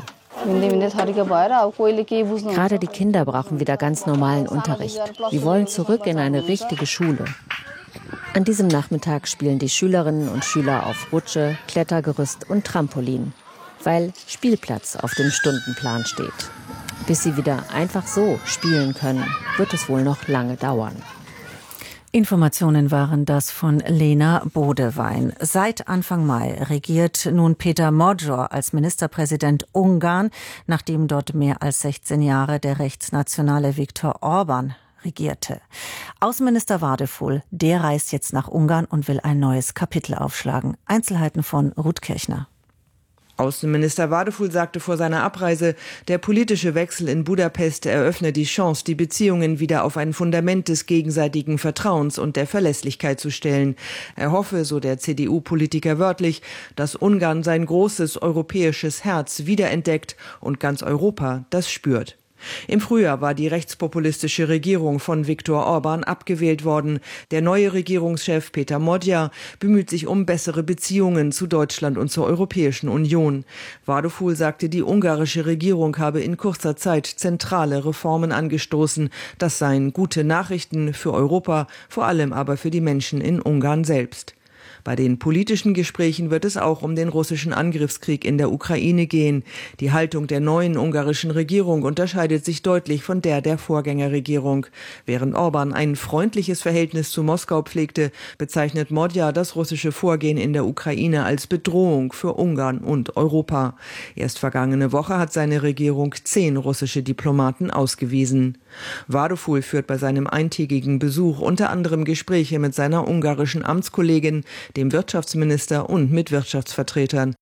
Gerade die Kinder brauchen wieder ganz normalen Unterricht. Sie wollen zurück in eine richtige Schule. An diesem Nachmittag spielen die Schülerinnen und Schüler auf Rutsche, Klettergerüst und Trampolin, weil Spielplatz auf dem Stundenplan steht. Bis sie wieder einfach so spielen können, wird es wohl noch lange dauern. Informationen waren das von Lena Bodewein. Seit Anfang Mai regiert nun Peter Magyar als Ministerpräsident Ungarn, nachdem dort mehr als sechzehn Jahre der rechtsnationale Viktor Orban regierte. Außenminister Wadefull, der reist jetzt nach Ungarn und will ein neues Kapitel aufschlagen. Einzelheiten von Ruth Kirchner. Außenminister Wadefull sagte vor seiner Abreise, der politische Wechsel in Budapest eröffne die Chance, die Beziehungen wieder auf ein Fundament des gegenseitigen Vertrauens und der Verlässlichkeit zu stellen. Er hoffe, so der C D U-Politiker wörtlich, dass Ungarn sein großes europäisches Herz wiederentdeckt und ganz Europa das spürt. Im Frühjahr war die rechtspopulistische Regierung von Viktor Orban abgewählt worden. Der neue Regierungschef Peter Magyar bemüht sich um bessere Beziehungen zu Deutschland und zur Europäischen Union. Wadefull sagte, die ungarische Regierung habe in kurzer Zeit zentrale Reformen angestoßen. Das seien gute Nachrichten für Europa, vor allem aber für die Menschen in Ungarn selbst. Bei den politischen Gesprächen wird es auch um den russischen Angriffskrieg in der Ukraine gehen. Die Haltung der neuen ungarischen Regierung unterscheidet sich deutlich von der der Vorgängerregierung. Während Orban ein freundliches Verhältnis zu Moskau pflegte, bezeichnet Magyar das russische Vorgehen in der Ukraine als Bedrohung für Ungarn und Europa. Erst vergangene Woche hat seine Regierung zehn russische Diplomaten ausgewiesen. Wadefull führt bei seinem eintägigen Besuch unter anderem Gespräche mit seiner ungarischen Amtskollegin, dem Wirtschaftsminister und mit Wirtschaftsvertretern.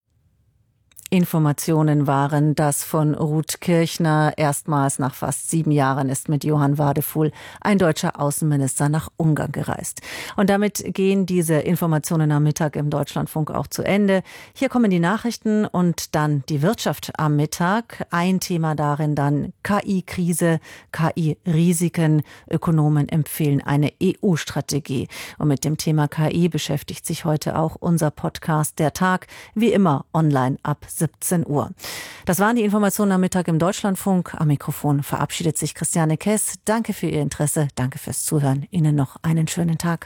Informationen waren das von Ruth Kirchner. Erstmals nach fast sieben Jahren ist mit Johann Wadefull ein deutscher Außenminister nach Ungarn gereist. Und damit gehen diese Informationen am Mittag im Deutschlandfunk auch zu Ende. Hier kommen die Nachrichten und dann die Wirtschaft am Mittag. Ein Thema darin dann K I-Krise, K I-Risiken. Ökonomen empfehlen eine E U-Strategie. Und mit dem Thema K I beschäftigt sich heute auch unser Podcast Der Tag, wie immer online ab siebzehn Uhr. Das waren die Informationen am Mittag im Deutschlandfunk. Am Mikrofon verabschiedet sich Christiane Kess. Danke für Ihr Interesse, danke fürs Zuhören. Ihnen noch einen schönen Tag.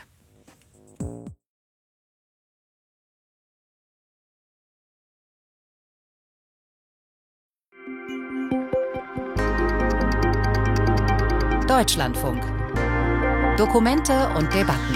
Deutschlandfunk. Dokumente und Debatten.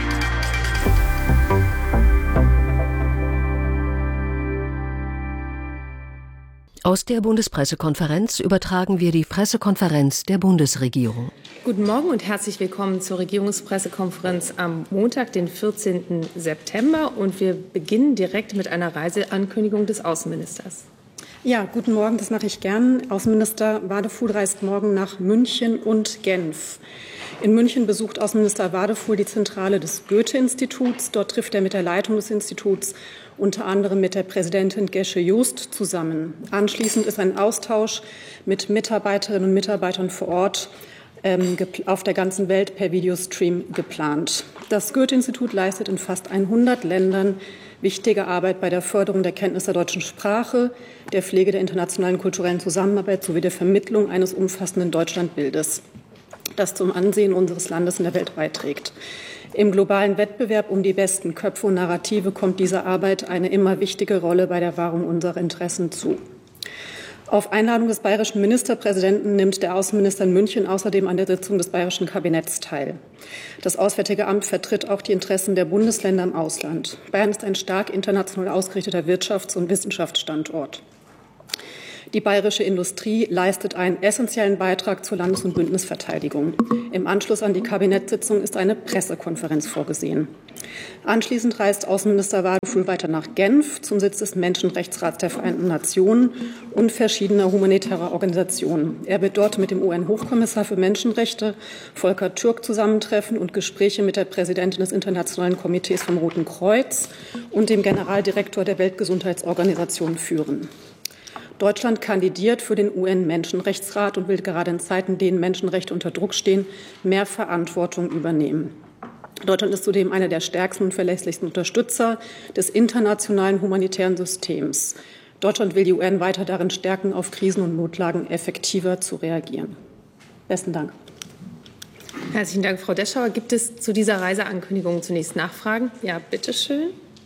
Aus der Bundespressekonferenz übertragen wir die Pressekonferenz der Bundesregierung. Guten Morgen und herzlich willkommen zur Regierungspressekonferenz am Montag, den vierzehnten September. Und wir beginnen direkt mit einer Reiseankündigung des Außenministers. Ja, guten Morgen, das mache ich gern. Außenminister Wadefull reist morgen nach München und Genf. In München besucht Außenminister Wadefull die Zentrale des Goethe-Instituts. Dort trifft er mit der Leitung des Instituts, unter anderem mit der Präsidentin Gesche Just, zusammen. Anschließend ist ein Austausch mit Mitarbeiterinnen und Mitarbeitern vor Ort ähm, auf der ganzen Welt per Videostream geplant. Das Goethe-Institut leistet in fast hundert Ländern wichtige Arbeit bei der Förderung der Kenntnis der deutschen Sprache, der Pflege der internationalen kulturellen Zusammenarbeit sowie der Vermittlung eines umfassenden Deutschlandbildes, das zum Ansehen unseres Landes in der Welt beiträgt. Im globalen Wettbewerb um die besten Köpfe und Narrative kommt dieser Arbeit eine immer wichtige Rolle bei der Wahrung unserer Interessen zu. Auf Einladung des bayerischen Ministerpräsidenten nimmt der Außenminister in München außerdem an der Sitzung des bayerischen Kabinetts teil. Das Auswärtige Amt vertritt auch die Interessen der Bundesländer im Ausland. Bayern ist ein stark international ausgerichteter Wirtschafts- und Wissenschaftsstandort. Die bayerische Industrie leistet einen essentiellen Beitrag zur Landes- und Bündnisverteidigung. Im Anschluss an die Kabinettssitzung ist eine Pressekonferenz vorgesehen. Anschließend reist Außenminister Wadefuhl weiter nach Genf zum Sitz des Menschenrechtsrats der Vereinten Nationen und verschiedener humanitärer Organisationen. Er wird dort mit dem U N-Hochkommissar für Menschenrechte, Volker Türk, zusammentreffen und Gespräche mit der Präsidentin des Internationalen Komitees vom Roten Kreuz und dem Generaldirektor der Weltgesundheitsorganisation führen. Deutschland kandidiert für den U N-Menschenrechtsrat und will gerade in Zeiten, in denen Menschenrechte unter Druck stehen, mehr Verantwortung übernehmen. Deutschland ist zudem einer der stärksten und verlässlichsten Unterstützer des internationalen humanitären Systems. Deutschland will die U N weiter darin stärken, auf Krisen und Notlagen effektiver zu reagieren. Besten Dank. Herzlichen Dank, Frau Deschauer. Gibt es zu dieser Reiseankündigung zunächst Nachfragen? Ja, bitteschön.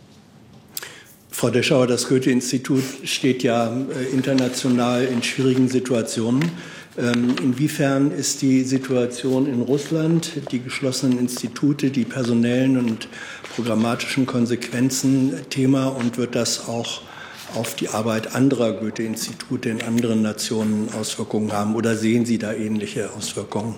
Frau Deschauer, das Goethe-Institut steht ja äh, international in schwierigen Situationen. Ähm, inwiefern ist die Situation in Russland, die geschlossenen Institute, die personellen und programmatischen Konsequenzen Thema und wird das auch auf die Arbeit anderer Goethe-Institute in anderen Nationen Auswirkungen haben oder sehen Sie da ähnliche Auswirkungen?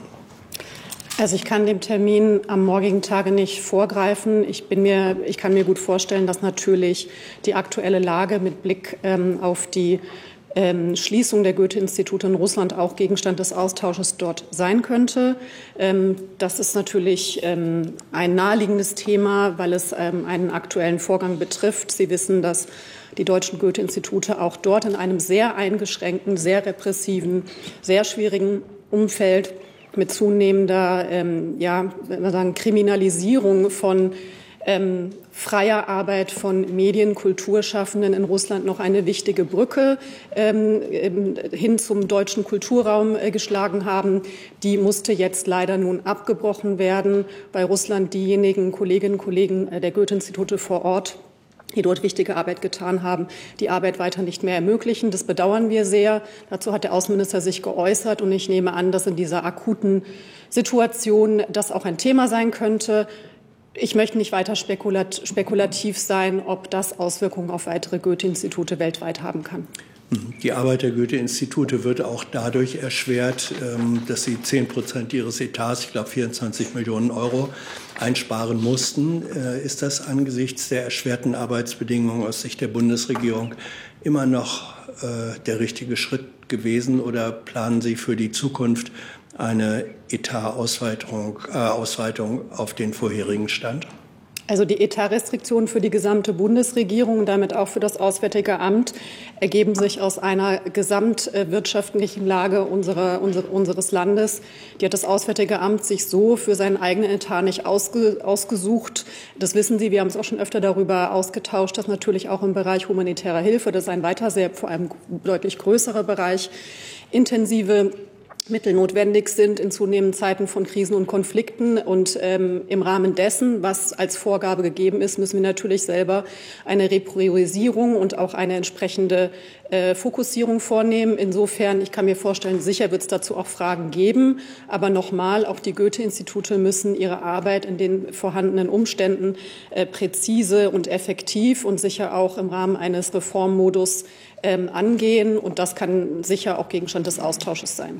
Also ich kann dem Termin am morgigen Tage nicht vorgreifen. Ich, bin mir, ich kann mir gut vorstellen, dass natürlich die aktuelle Lage mit Blick ähm, auf die ähm, Schließung der Goethe-Institute in Russland auch Gegenstand des Austausches dort sein könnte. Ähm, das ist natürlich ähm, ein naheliegendes Thema, weil es ähm, einen aktuellen Vorgang betrifft. Sie wissen, dass die deutschen Goethe-Institute auch dort in einem sehr eingeschränkten, sehr repressiven, sehr schwierigen Umfeld mit zunehmender ähm, ja, wenn wir sagen, Kriminalisierung von ähm, freier Arbeit von Medien, Kulturschaffenden in Russland noch eine wichtige Brücke ähm, hin zum deutschen Kulturraum äh, geschlagen haben. Die musste jetzt leider nun abgebrochen werden, weil Russland diejenigen Kolleginnen und Kollegen äh, der Goethe-Institute vor Ort, die dort wichtige Arbeit getan haben, die Arbeit weiter nicht mehr ermöglichen. Das bedauern wir sehr. Dazu hat der Außenminister sich geäußert. Und ich nehme an, dass in dieser akuten Situation das auch ein Thema sein könnte. Ich möchte nicht weiter spekulat- spekulativ sein, ob das Auswirkungen auf weitere Goethe-Institute weltweit haben kann. Die Arbeit der Goethe-Institute wird auch dadurch erschwert, dass sie zehn Prozent ihres Etats, ich glaube vierundzwanzig Millionen Euro, einsparen mussten. Ist das angesichts der erschwerten Arbeitsbedingungen aus Sicht der Bundesregierung immer noch der richtige Schritt gewesen oder planen Sie für die Zukunft eine Etatausweitung äh, Ausweitung auf den vorherigen Stand? Also die Etatrestriktionen für die gesamte Bundesregierung, damit auch für das Auswärtige Amt, ergeben sich aus einer gesamtwirtschaftlichen Lage unserer, unser, unseres Landes. Die hat das Auswärtige Amt sich so für seinen eigenen Etat nicht ausge, ausgesucht. Das wissen Sie, wir haben uns auch schon öfter darüber ausgetauscht, dass natürlich auch im Bereich humanitärer Hilfe, das ist ein weiter sehr, vor allem deutlich größerer Bereich, intensive Mittel notwendig sind in zunehmenden Zeiten von Krisen und Konflikten. Und ähm, im Rahmen dessen, was als Vorgabe gegeben ist, müssen wir natürlich selber eine Repriorisierung und auch eine entsprechende äh, Fokussierung vornehmen. Insofern, ich kann mir vorstellen, sicher wird es dazu auch Fragen geben. Aber nochmal, auch die Goethe-Institute müssen ihre Arbeit in den vorhandenen Umständen äh, präzise und effektiv und sicher auch im Rahmen eines Reformmodus ähm, angehen. Und das kann sicher auch Gegenstand des Austausches sein.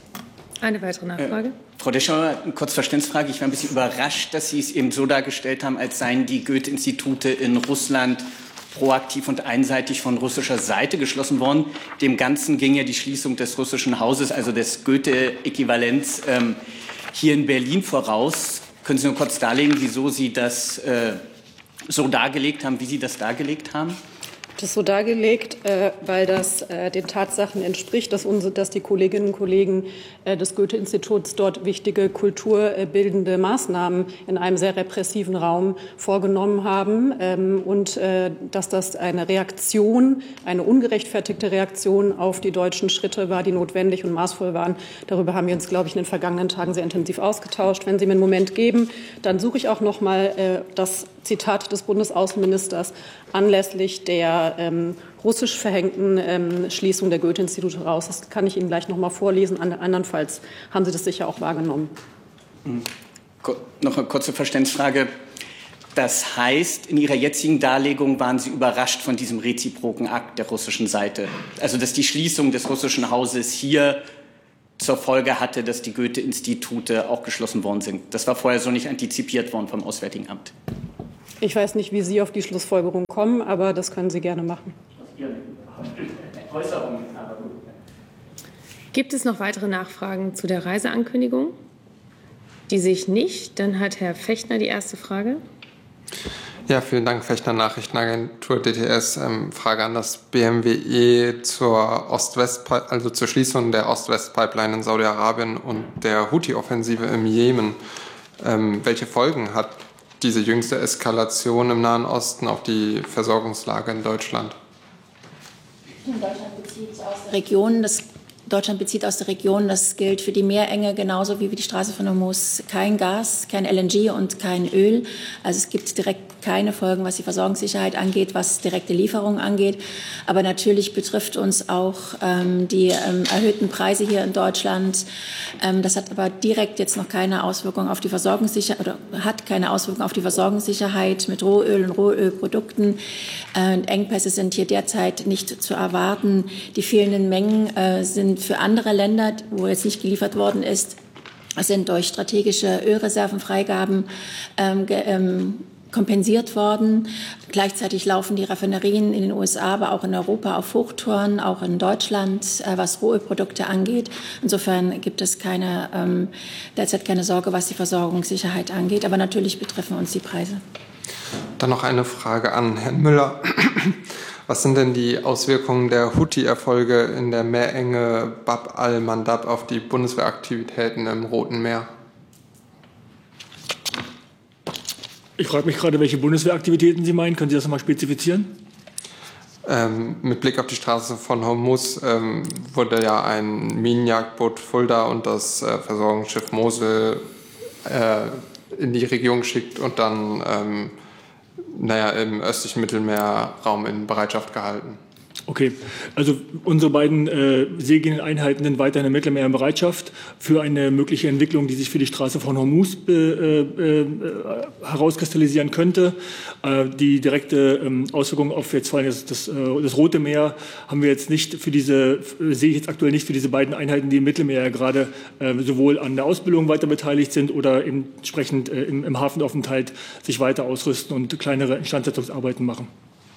Eine weitere Nachfrage. Äh, Frau Deschauer, eine Kurzverständnisfrage. Ich war ein bisschen überrascht, dass Sie es eben so dargestellt haben, als seien die Goethe-Institute in Russland proaktiv und einseitig von russischer Seite geschlossen worden. Dem Ganzen ging ja die Schließung des russischen Hauses, also des Goethe-Äquivalents, ähm, hier in Berlin voraus. Können Sie nur kurz darlegen, wieso Sie das äh, so dargelegt haben, wie Sie das dargelegt haben? Das ist so dargelegt, äh, weil das äh, den Tatsachen entspricht, dass, unsere, dass die Kolleginnen und Kollegen äh, des Goethe-Instituts dort wichtige kulturbildende Maßnahmen in einem sehr repressiven Raum vorgenommen haben ähm, und äh, dass das eine Reaktion, eine ungerechtfertigte Reaktion auf die deutschen Schritte war, die notwendig und maßvoll waren. Darüber haben wir uns, glaube ich, in den vergangenen Tagen sehr intensiv ausgetauscht. Wenn Sie mir einen Moment geben, dann suche ich auch noch mal äh, das Zitat des Bundesaußenministers anlässlich der ähm, russisch verhängten ähm, Schließung der Goethe-Institute raus. Das kann ich Ihnen gleich noch mal vorlesen. Andernfalls haben Sie das sicher auch wahrgenommen. Noch eine kurze Verständnisfrage. Das heißt, in Ihrer jetzigen Darlegung waren Sie überrascht von diesem reziproken Akt der russischen Seite. Also, dass die Schließung des russischen Hauses hier zur Folge hatte, dass die Goethe-Institute auch geschlossen worden sind. Das war vorher so nicht antizipiert worden vom Auswärtigen Amt. Ich weiß nicht, wie Sie auf die Schlussfolgerung kommen, aber das können Sie gerne machen. Gibt es noch weitere Nachfragen zu der Reiseankündigung? Die sehe ich nicht. Dann hat Herr Fechtner die erste Frage. Ja, vielen Dank, Fechtner Nachrichtenagentur D T S. Ähm, Frage an das B M W E zur Ost-West, also zur Schließung der Ost-West-Pipeline in Saudi-Arabien und der Houthi-Offensive im Jemen. Ähm, welche Folgen hat diese jüngste Eskalation im Nahen Osten auf die Versorgungslage in Deutschland? Deutschland bezieht aus der Region, das Deutschland bezieht aus der Region, das gilt für die Meerenge genauso wie für die Straße von Hormuz, kein Gas, kein L N G und kein Öl. Also es gibt direkt keine Folgen, was die Versorgungssicherheit angeht, was direkte Lieferungen angeht. Aber natürlich betrifft uns auch ähm, die ähm, erhöhten Preise hier in Deutschland. Ähm, das hat aber direkt jetzt noch keine Auswirkung auf die Versorgungssicherheit oder hat keine Auswirkung auf die Versorgungssicherheit mit Rohöl und Rohölprodukten. Äh, Engpässe sind hier derzeit nicht zu erwarten. Die fehlenden Mengen äh, sind für andere Länder, wo jetzt nicht geliefert worden ist, sind durch strategische Ölreservenfreigaben ähm, ge, ähm, kompensiert worden. Gleichzeitig laufen die Raffinerien in den U S A, aber auch in Europa auf Hochtouren, auch in Deutschland, äh, was Rohölprodukte angeht. Insofern gibt es keine, ähm, derzeit keine Sorge, was die Versorgungssicherheit angeht. Aber natürlich betreffen uns die Preise. Dann noch eine Frage an Herrn Müller. Was sind denn die Auswirkungen der Houthi-Erfolge in der Meerenge Bab al-Mandab auf die Bundeswehraktivitäten im Roten Meer? Ich frage mich gerade, welche Bundeswehraktivitäten Sie meinen. Können Sie das nochmal spezifizieren? Ähm, mit Blick auf die Straße von Hormuz ähm, wurde ja ein Minenjagdboot Fulda und das äh, Versorgungsschiff Mosel äh, in die Region geschickt und dann ähm, naja, im östlichen Mittelmeerraum in Bereitschaft gehalten. Okay, also unsere beiden äh, seegehenden Einheiten sind weiterhin im Mittelmeer in Bereitschaft für eine mögliche Entwicklung, die sich für die Straße von Hormuz äh, äh, herauskristallisieren könnte. Äh, die direkte ähm, Auswirkung auf jetzt vor allem das, das, äh, das Rote Meer haben wir jetzt nicht für diese, sehe ich jetzt aktuell nicht für diese beiden Einheiten, die im Mittelmeer ja gerade äh, sowohl an der Ausbildung weiter beteiligt sind oder entsprechend äh, im, im Hafenaufenthalt sich weiter ausrüsten und kleinere Instandsetzungsarbeiten machen.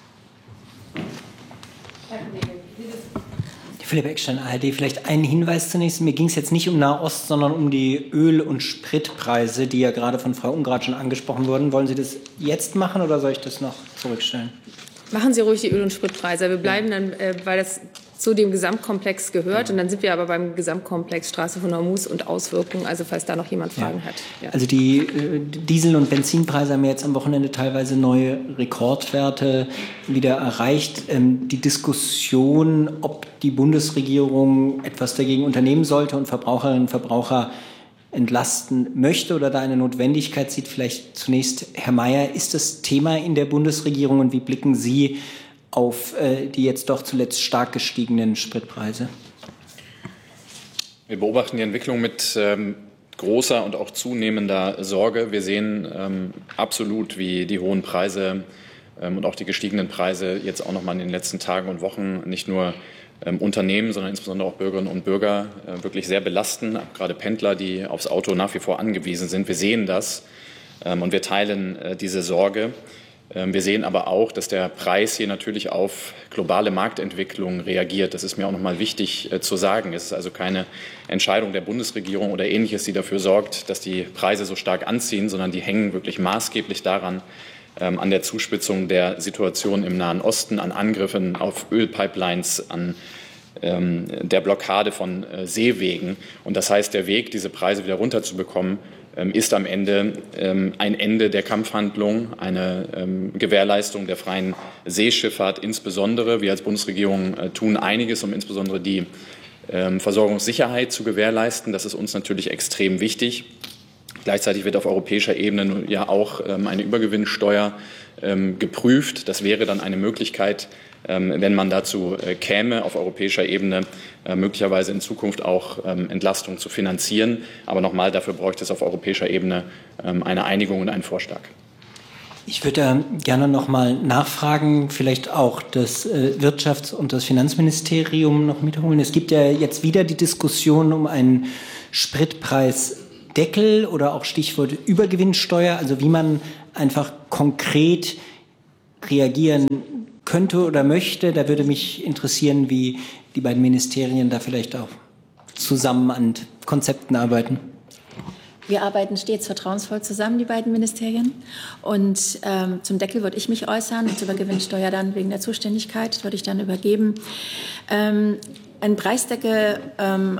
Philipp Eckstein, A R D. Vielleicht einen Hinweis zunächst. Mir ging es jetzt nicht um Nahost, sondern um die Öl- und Spritpreise, die ja gerade von Frau Ungrad schon angesprochen wurden. Wollen Sie das jetzt machen oder soll ich das noch zurückstellen? Machen Sie ruhig die Öl- und Spritpreise. Wir bleiben dann, äh, weil das zu dem Gesamtkomplex gehört. Ja. Und dann sind wir aber beim Gesamtkomplex Straße von Hormuz und Auswirkungen. Also falls da noch jemand Fragen ja. hat. Ja. Also die äh, Diesel- und Benzinpreise haben jetzt am Wochenende teilweise neue Rekordwerte wieder erreicht. Ähm, die Diskussion, ob die Bundesregierung etwas dagegen unternehmen sollte und Verbraucherinnen und Verbraucher entlasten möchte oder da eine Notwendigkeit sieht. Vielleicht zunächst, Herr Mayer, ist das Thema in der Bundesregierung und wie blicken Sie auf äh, die jetzt doch zuletzt stark gestiegenen Spritpreise? Wir beobachten die Entwicklung mit ähm, großer und auch zunehmender Sorge. Wir sehen ähm, absolut, wie die hohen Preise ähm, und auch die gestiegenen Preise jetzt auch noch mal in den letzten Tagen und Wochen nicht nur ähm, Unternehmen, sondern insbesondere auch Bürgerinnen und Bürger äh, wirklich sehr belasten, gerade Pendler, die aufs Auto nach wie vor angewiesen sind. Wir sehen das ähm, und wir teilen äh, diese Sorge. Wir sehen aber auch, dass der Preis hier natürlich auf globale Marktentwicklungen reagiert. Das ist mir auch noch mal wichtig äh, zu sagen. Es ist also keine Entscheidung der Bundesregierung oder Ähnliches, die dafür sorgt, dass die Preise so stark anziehen, sondern die hängen wirklich maßgeblich daran, ähm, an der Zuspitzung der Situation im Nahen Osten, an Angriffen auf Ölpipelines, an ähm, der Blockade von äh, Seewegen. Und das heißt, der Weg, diese Preise wieder runterzubekommen, ähm, ist am Ende ähm, ein Ende der Kampfhandlung, eine ähm, Gewährleistung der freien Seeschifffahrt insbesondere. Wir als Bundesregierung äh, tun einiges, um insbesondere die ähm, Versorgungssicherheit zu gewährleisten. Das ist uns natürlich extrem wichtig. Gleichzeitig wird auf europäischer Ebene ja auch ähm, eine Übergewinnsteuer ähm, geprüft. Das wäre dann eine Möglichkeit, ähm, wenn man dazu äh, käme, auf europäischer Ebene äh, möglicherweise in Zukunft auch ähm, Entlastung zu finanzieren. Aber nochmal, dafür bräuchte es auf europäischer Ebene ähm, eine Einigung und einen Vorschlag. Ich würde da gerne noch mal nachfragen, vielleicht auch das äh, Wirtschafts- und das Finanzministerium noch mitholen. Es gibt ja jetzt wieder die Diskussion um einen Spritpreisdeckel oder auch Stichwort Übergewinnsteuer, also wie man einfach konkret reagieren könnte oder möchte. Da würde mich interessieren, wie die beiden Ministerien da vielleicht auch zusammen an Konzepten arbeiten. Wir arbeiten stets vertrauensvoll zusammen, die beiden Ministerien. Und ähm, zum Deckel würde ich mich äußern, und zur Übergewinnsteuer dann wegen der Zuständigkeit würde ich dann übergeben. Ähm, ein Preisdeckel ähm,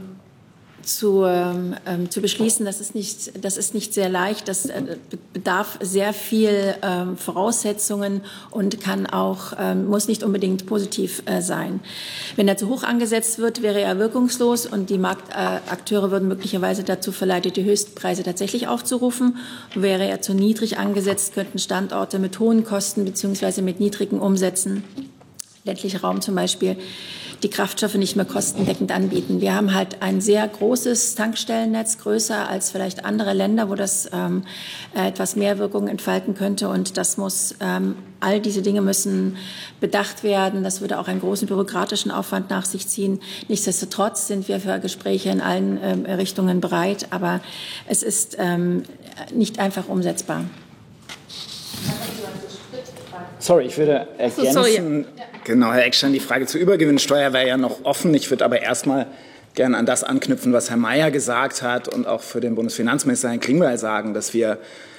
zu, ähm, zu beschließen, das ist nicht, das ist nicht sehr leicht. Das äh, bedarf sehr viel ähm, Voraussetzungen und kann auch, ähm, muss nicht unbedingt positiv äh, sein. Wenn er zu hoch angesetzt wird, wäre er wirkungslos und die Marktakteure würden möglicherweise dazu verleitet, die Höchstpreise tatsächlich aufzurufen. Wäre er zu niedrig angesetzt, könnten Standorte mit hohen Kosten bzw. mit niedrigen Umsätzen, ländlicher Raum zum Beispiel, die Kraftstoffe nicht mehr kostendeckend anbieten. Wir haben halt ein sehr großes Tankstellennetz, größer als vielleicht andere Länder, wo das ähm, etwas mehr Wirkung entfalten könnte. Und das muss, ähm, all diese Dinge müssen bedacht werden. Das würde auch einen großen bürokratischen Aufwand nach sich ziehen. Nichtsdestotrotz sind wir für Gespräche in allen ähm, Richtungen bereit. Aber es ist ähm, nicht einfach umsetzbar. Sorry, ich würde ergänzen. So, sorry. Genau, Herr Eckstein, die Frage zur Übergewinnsteuer wäre ja noch offen. Ich würde aber erstmal gerne an das anknüpfen, was Herr Mayer gesagt hat und auch für den Bundesfinanzminister Herrn Klingbeil sagen, dass wir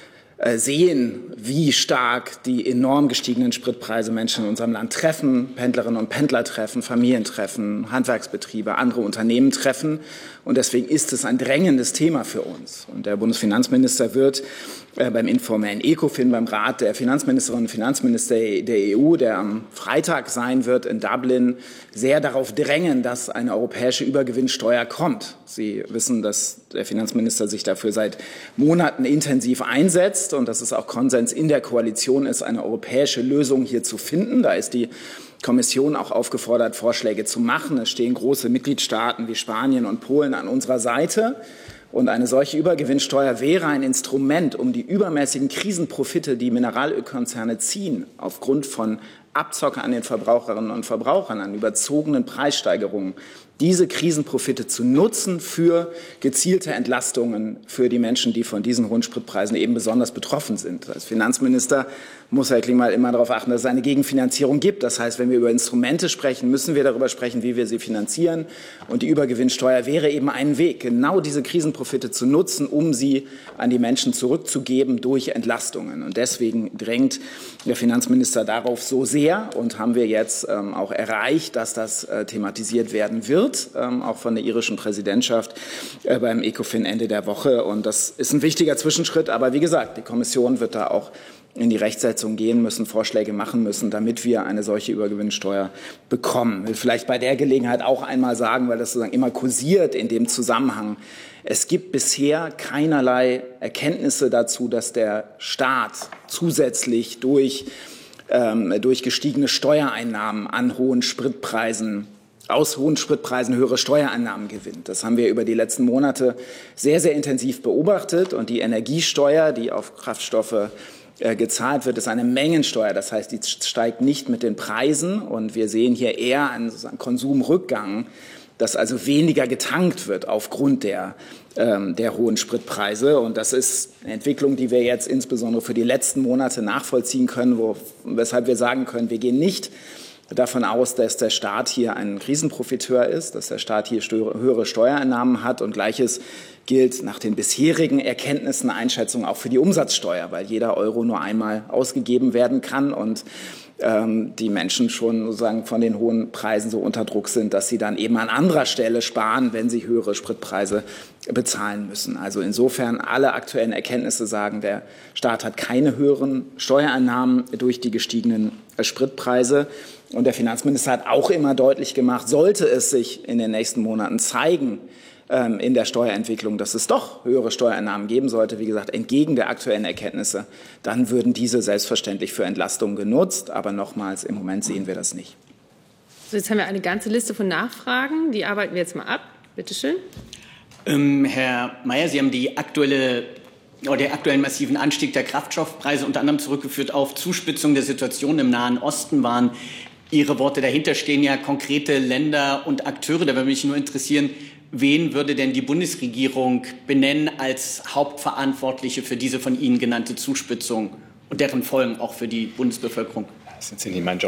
sehen, wie stark die enorm gestiegenen Spritpreise Menschen in unserem Land treffen, Pendlerinnen und Pendler treffen, Familien treffen, Handwerksbetriebe, andere Unternehmen treffen. Und deswegen ist es ein drängendes Thema für uns. Und der Bundesfinanzminister wird äh, beim informellen ECOFIN, beim Rat der Finanzministerinnen und Finanzminister der E U, der am Freitag sein wird in Dublin, sehr darauf drängen, dass eine europäische Übergewinnsteuer kommt. Sie wissen, dass der Finanzminister sich dafür seit Monaten intensiv einsetzt und dass es auch Konsens in der Koalition ist, eine europäische Lösung hier zu finden. Da ist die Kommission auch aufgefordert, Vorschläge zu machen. Es stehen große Mitgliedstaaten wie Spanien und Polen an unserer Seite. Und eine solche Übergewinnsteuer wäre ein Instrument, um die übermäßigen Krisenprofite, die Mineralölkonzerne ziehen, aufgrund von Abzocke an den Verbraucherinnen und Verbrauchern, an überzogenen Preissteigerungen, diese Krisenprofite zu nutzen für gezielte Entlastungen für die Menschen, die von diesen hohen Spritpreisen eben besonders betroffen sind. Als Finanzminister muss Herr Klingbeil immer darauf achten, dass es eine Gegenfinanzierung gibt. Das heißt, wenn wir über Instrumente sprechen, müssen wir darüber sprechen, wie wir sie finanzieren. Und die Übergewinnsteuer wäre eben ein Weg, genau diese Krisenprofite zu nutzen, um sie an die Menschen zurückzugeben durch Entlastungen. Und deswegen drängt der Finanzminister darauf so sehr und haben wir jetzt ähm, auch erreicht, dass das äh, thematisiert werden wird, ähm, auch von der irischen Präsidentschaft äh, beim ECOFIN Ende der Woche. Und das ist ein wichtiger Zwischenschritt. Aber wie gesagt, die Kommission wird da auch in die Rechtsetzung gehen müssen, Vorschläge machen müssen, damit wir eine solche Übergewinnsteuer bekommen. Ich will vielleicht bei der Gelegenheit auch einmal sagen, weil das sozusagen immer kursiert in dem Zusammenhang. Es gibt bisher keinerlei Erkenntnisse dazu, dass der Staat zusätzlich durch, ähm, durch gestiegene Steuereinnahmen an hohen Spritpreisen aus hohen Spritpreisen höhere Steuereinnahmen gewinnt. Das haben wir über die letzten Monate sehr, sehr intensiv beobachtet. Und die Energiesteuer, die auf Kraftstoffe gezahlt wird, ist eine Mengensteuer. Das heißt, die steigt nicht mit den Preisen. Und wir sehen hier eher einen Konsumrückgang, dass also weniger getankt wird aufgrund der, ähm, der hohen Spritpreise. Und das ist eine Entwicklung, die wir jetzt insbesondere für die letzten Monate nachvollziehen können, wo, weshalb wir sagen können, wir gehen nicht davon aus, dass der Staat hier ein Krisenprofiteur ist, dass der Staat hier höhere Steuereinnahmen hat. Und Gleiches gilt nach den bisherigen Erkenntnissen, Einschätzungen auch für die Umsatzsteuer, weil jeder Euro nur einmal ausgegeben werden kann und ähm, die Menschen schon sozusagen von den hohen Preisen so unter Druck sind, dass sie dann eben an anderer Stelle sparen, wenn sie höhere Spritpreise bezahlen müssen. Also insofern alle aktuellen Erkenntnisse sagen, der Staat hat keine höheren Steuereinnahmen durch die gestiegenen Spritpreise. Und der Finanzminister hat auch immer deutlich gemacht, sollte es sich in den nächsten Monaten zeigen, in der Steuerentwicklung, dass es doch höhere Steuereinnahmen geben sollte, wie gesagt, entgegen der aktuellen Erkenntnisse, dann würden diese selbstverständlich für Entlastung genutzt. Aber nochmals, im Moment sehen wir das nicht. So, jetzt haben wir eine ganze Liste von Nachfragen. Die arbeiten wir jetzt mal ab. Bitte schön. Ähm, Herr Mayer, Sie haben die aktuelle oder den aktuellen massiven Anstieg der Kraftstoffpreise unter anderem zurückgeführt auf Zuspitzung der Situation im Nahen Osten. Waren Ihre Worte. Dahinter stehen ja konkrete Länder und Akteure. Da würde mich nur interessieren, wen würde denn die Bundesregierung benennen als Hauptverantwortliche für diese von Ihnen genannte Zuspitzung und deren Folgen auch für die Bundesbevölkerung? Das ist jetzt nicht mein Job.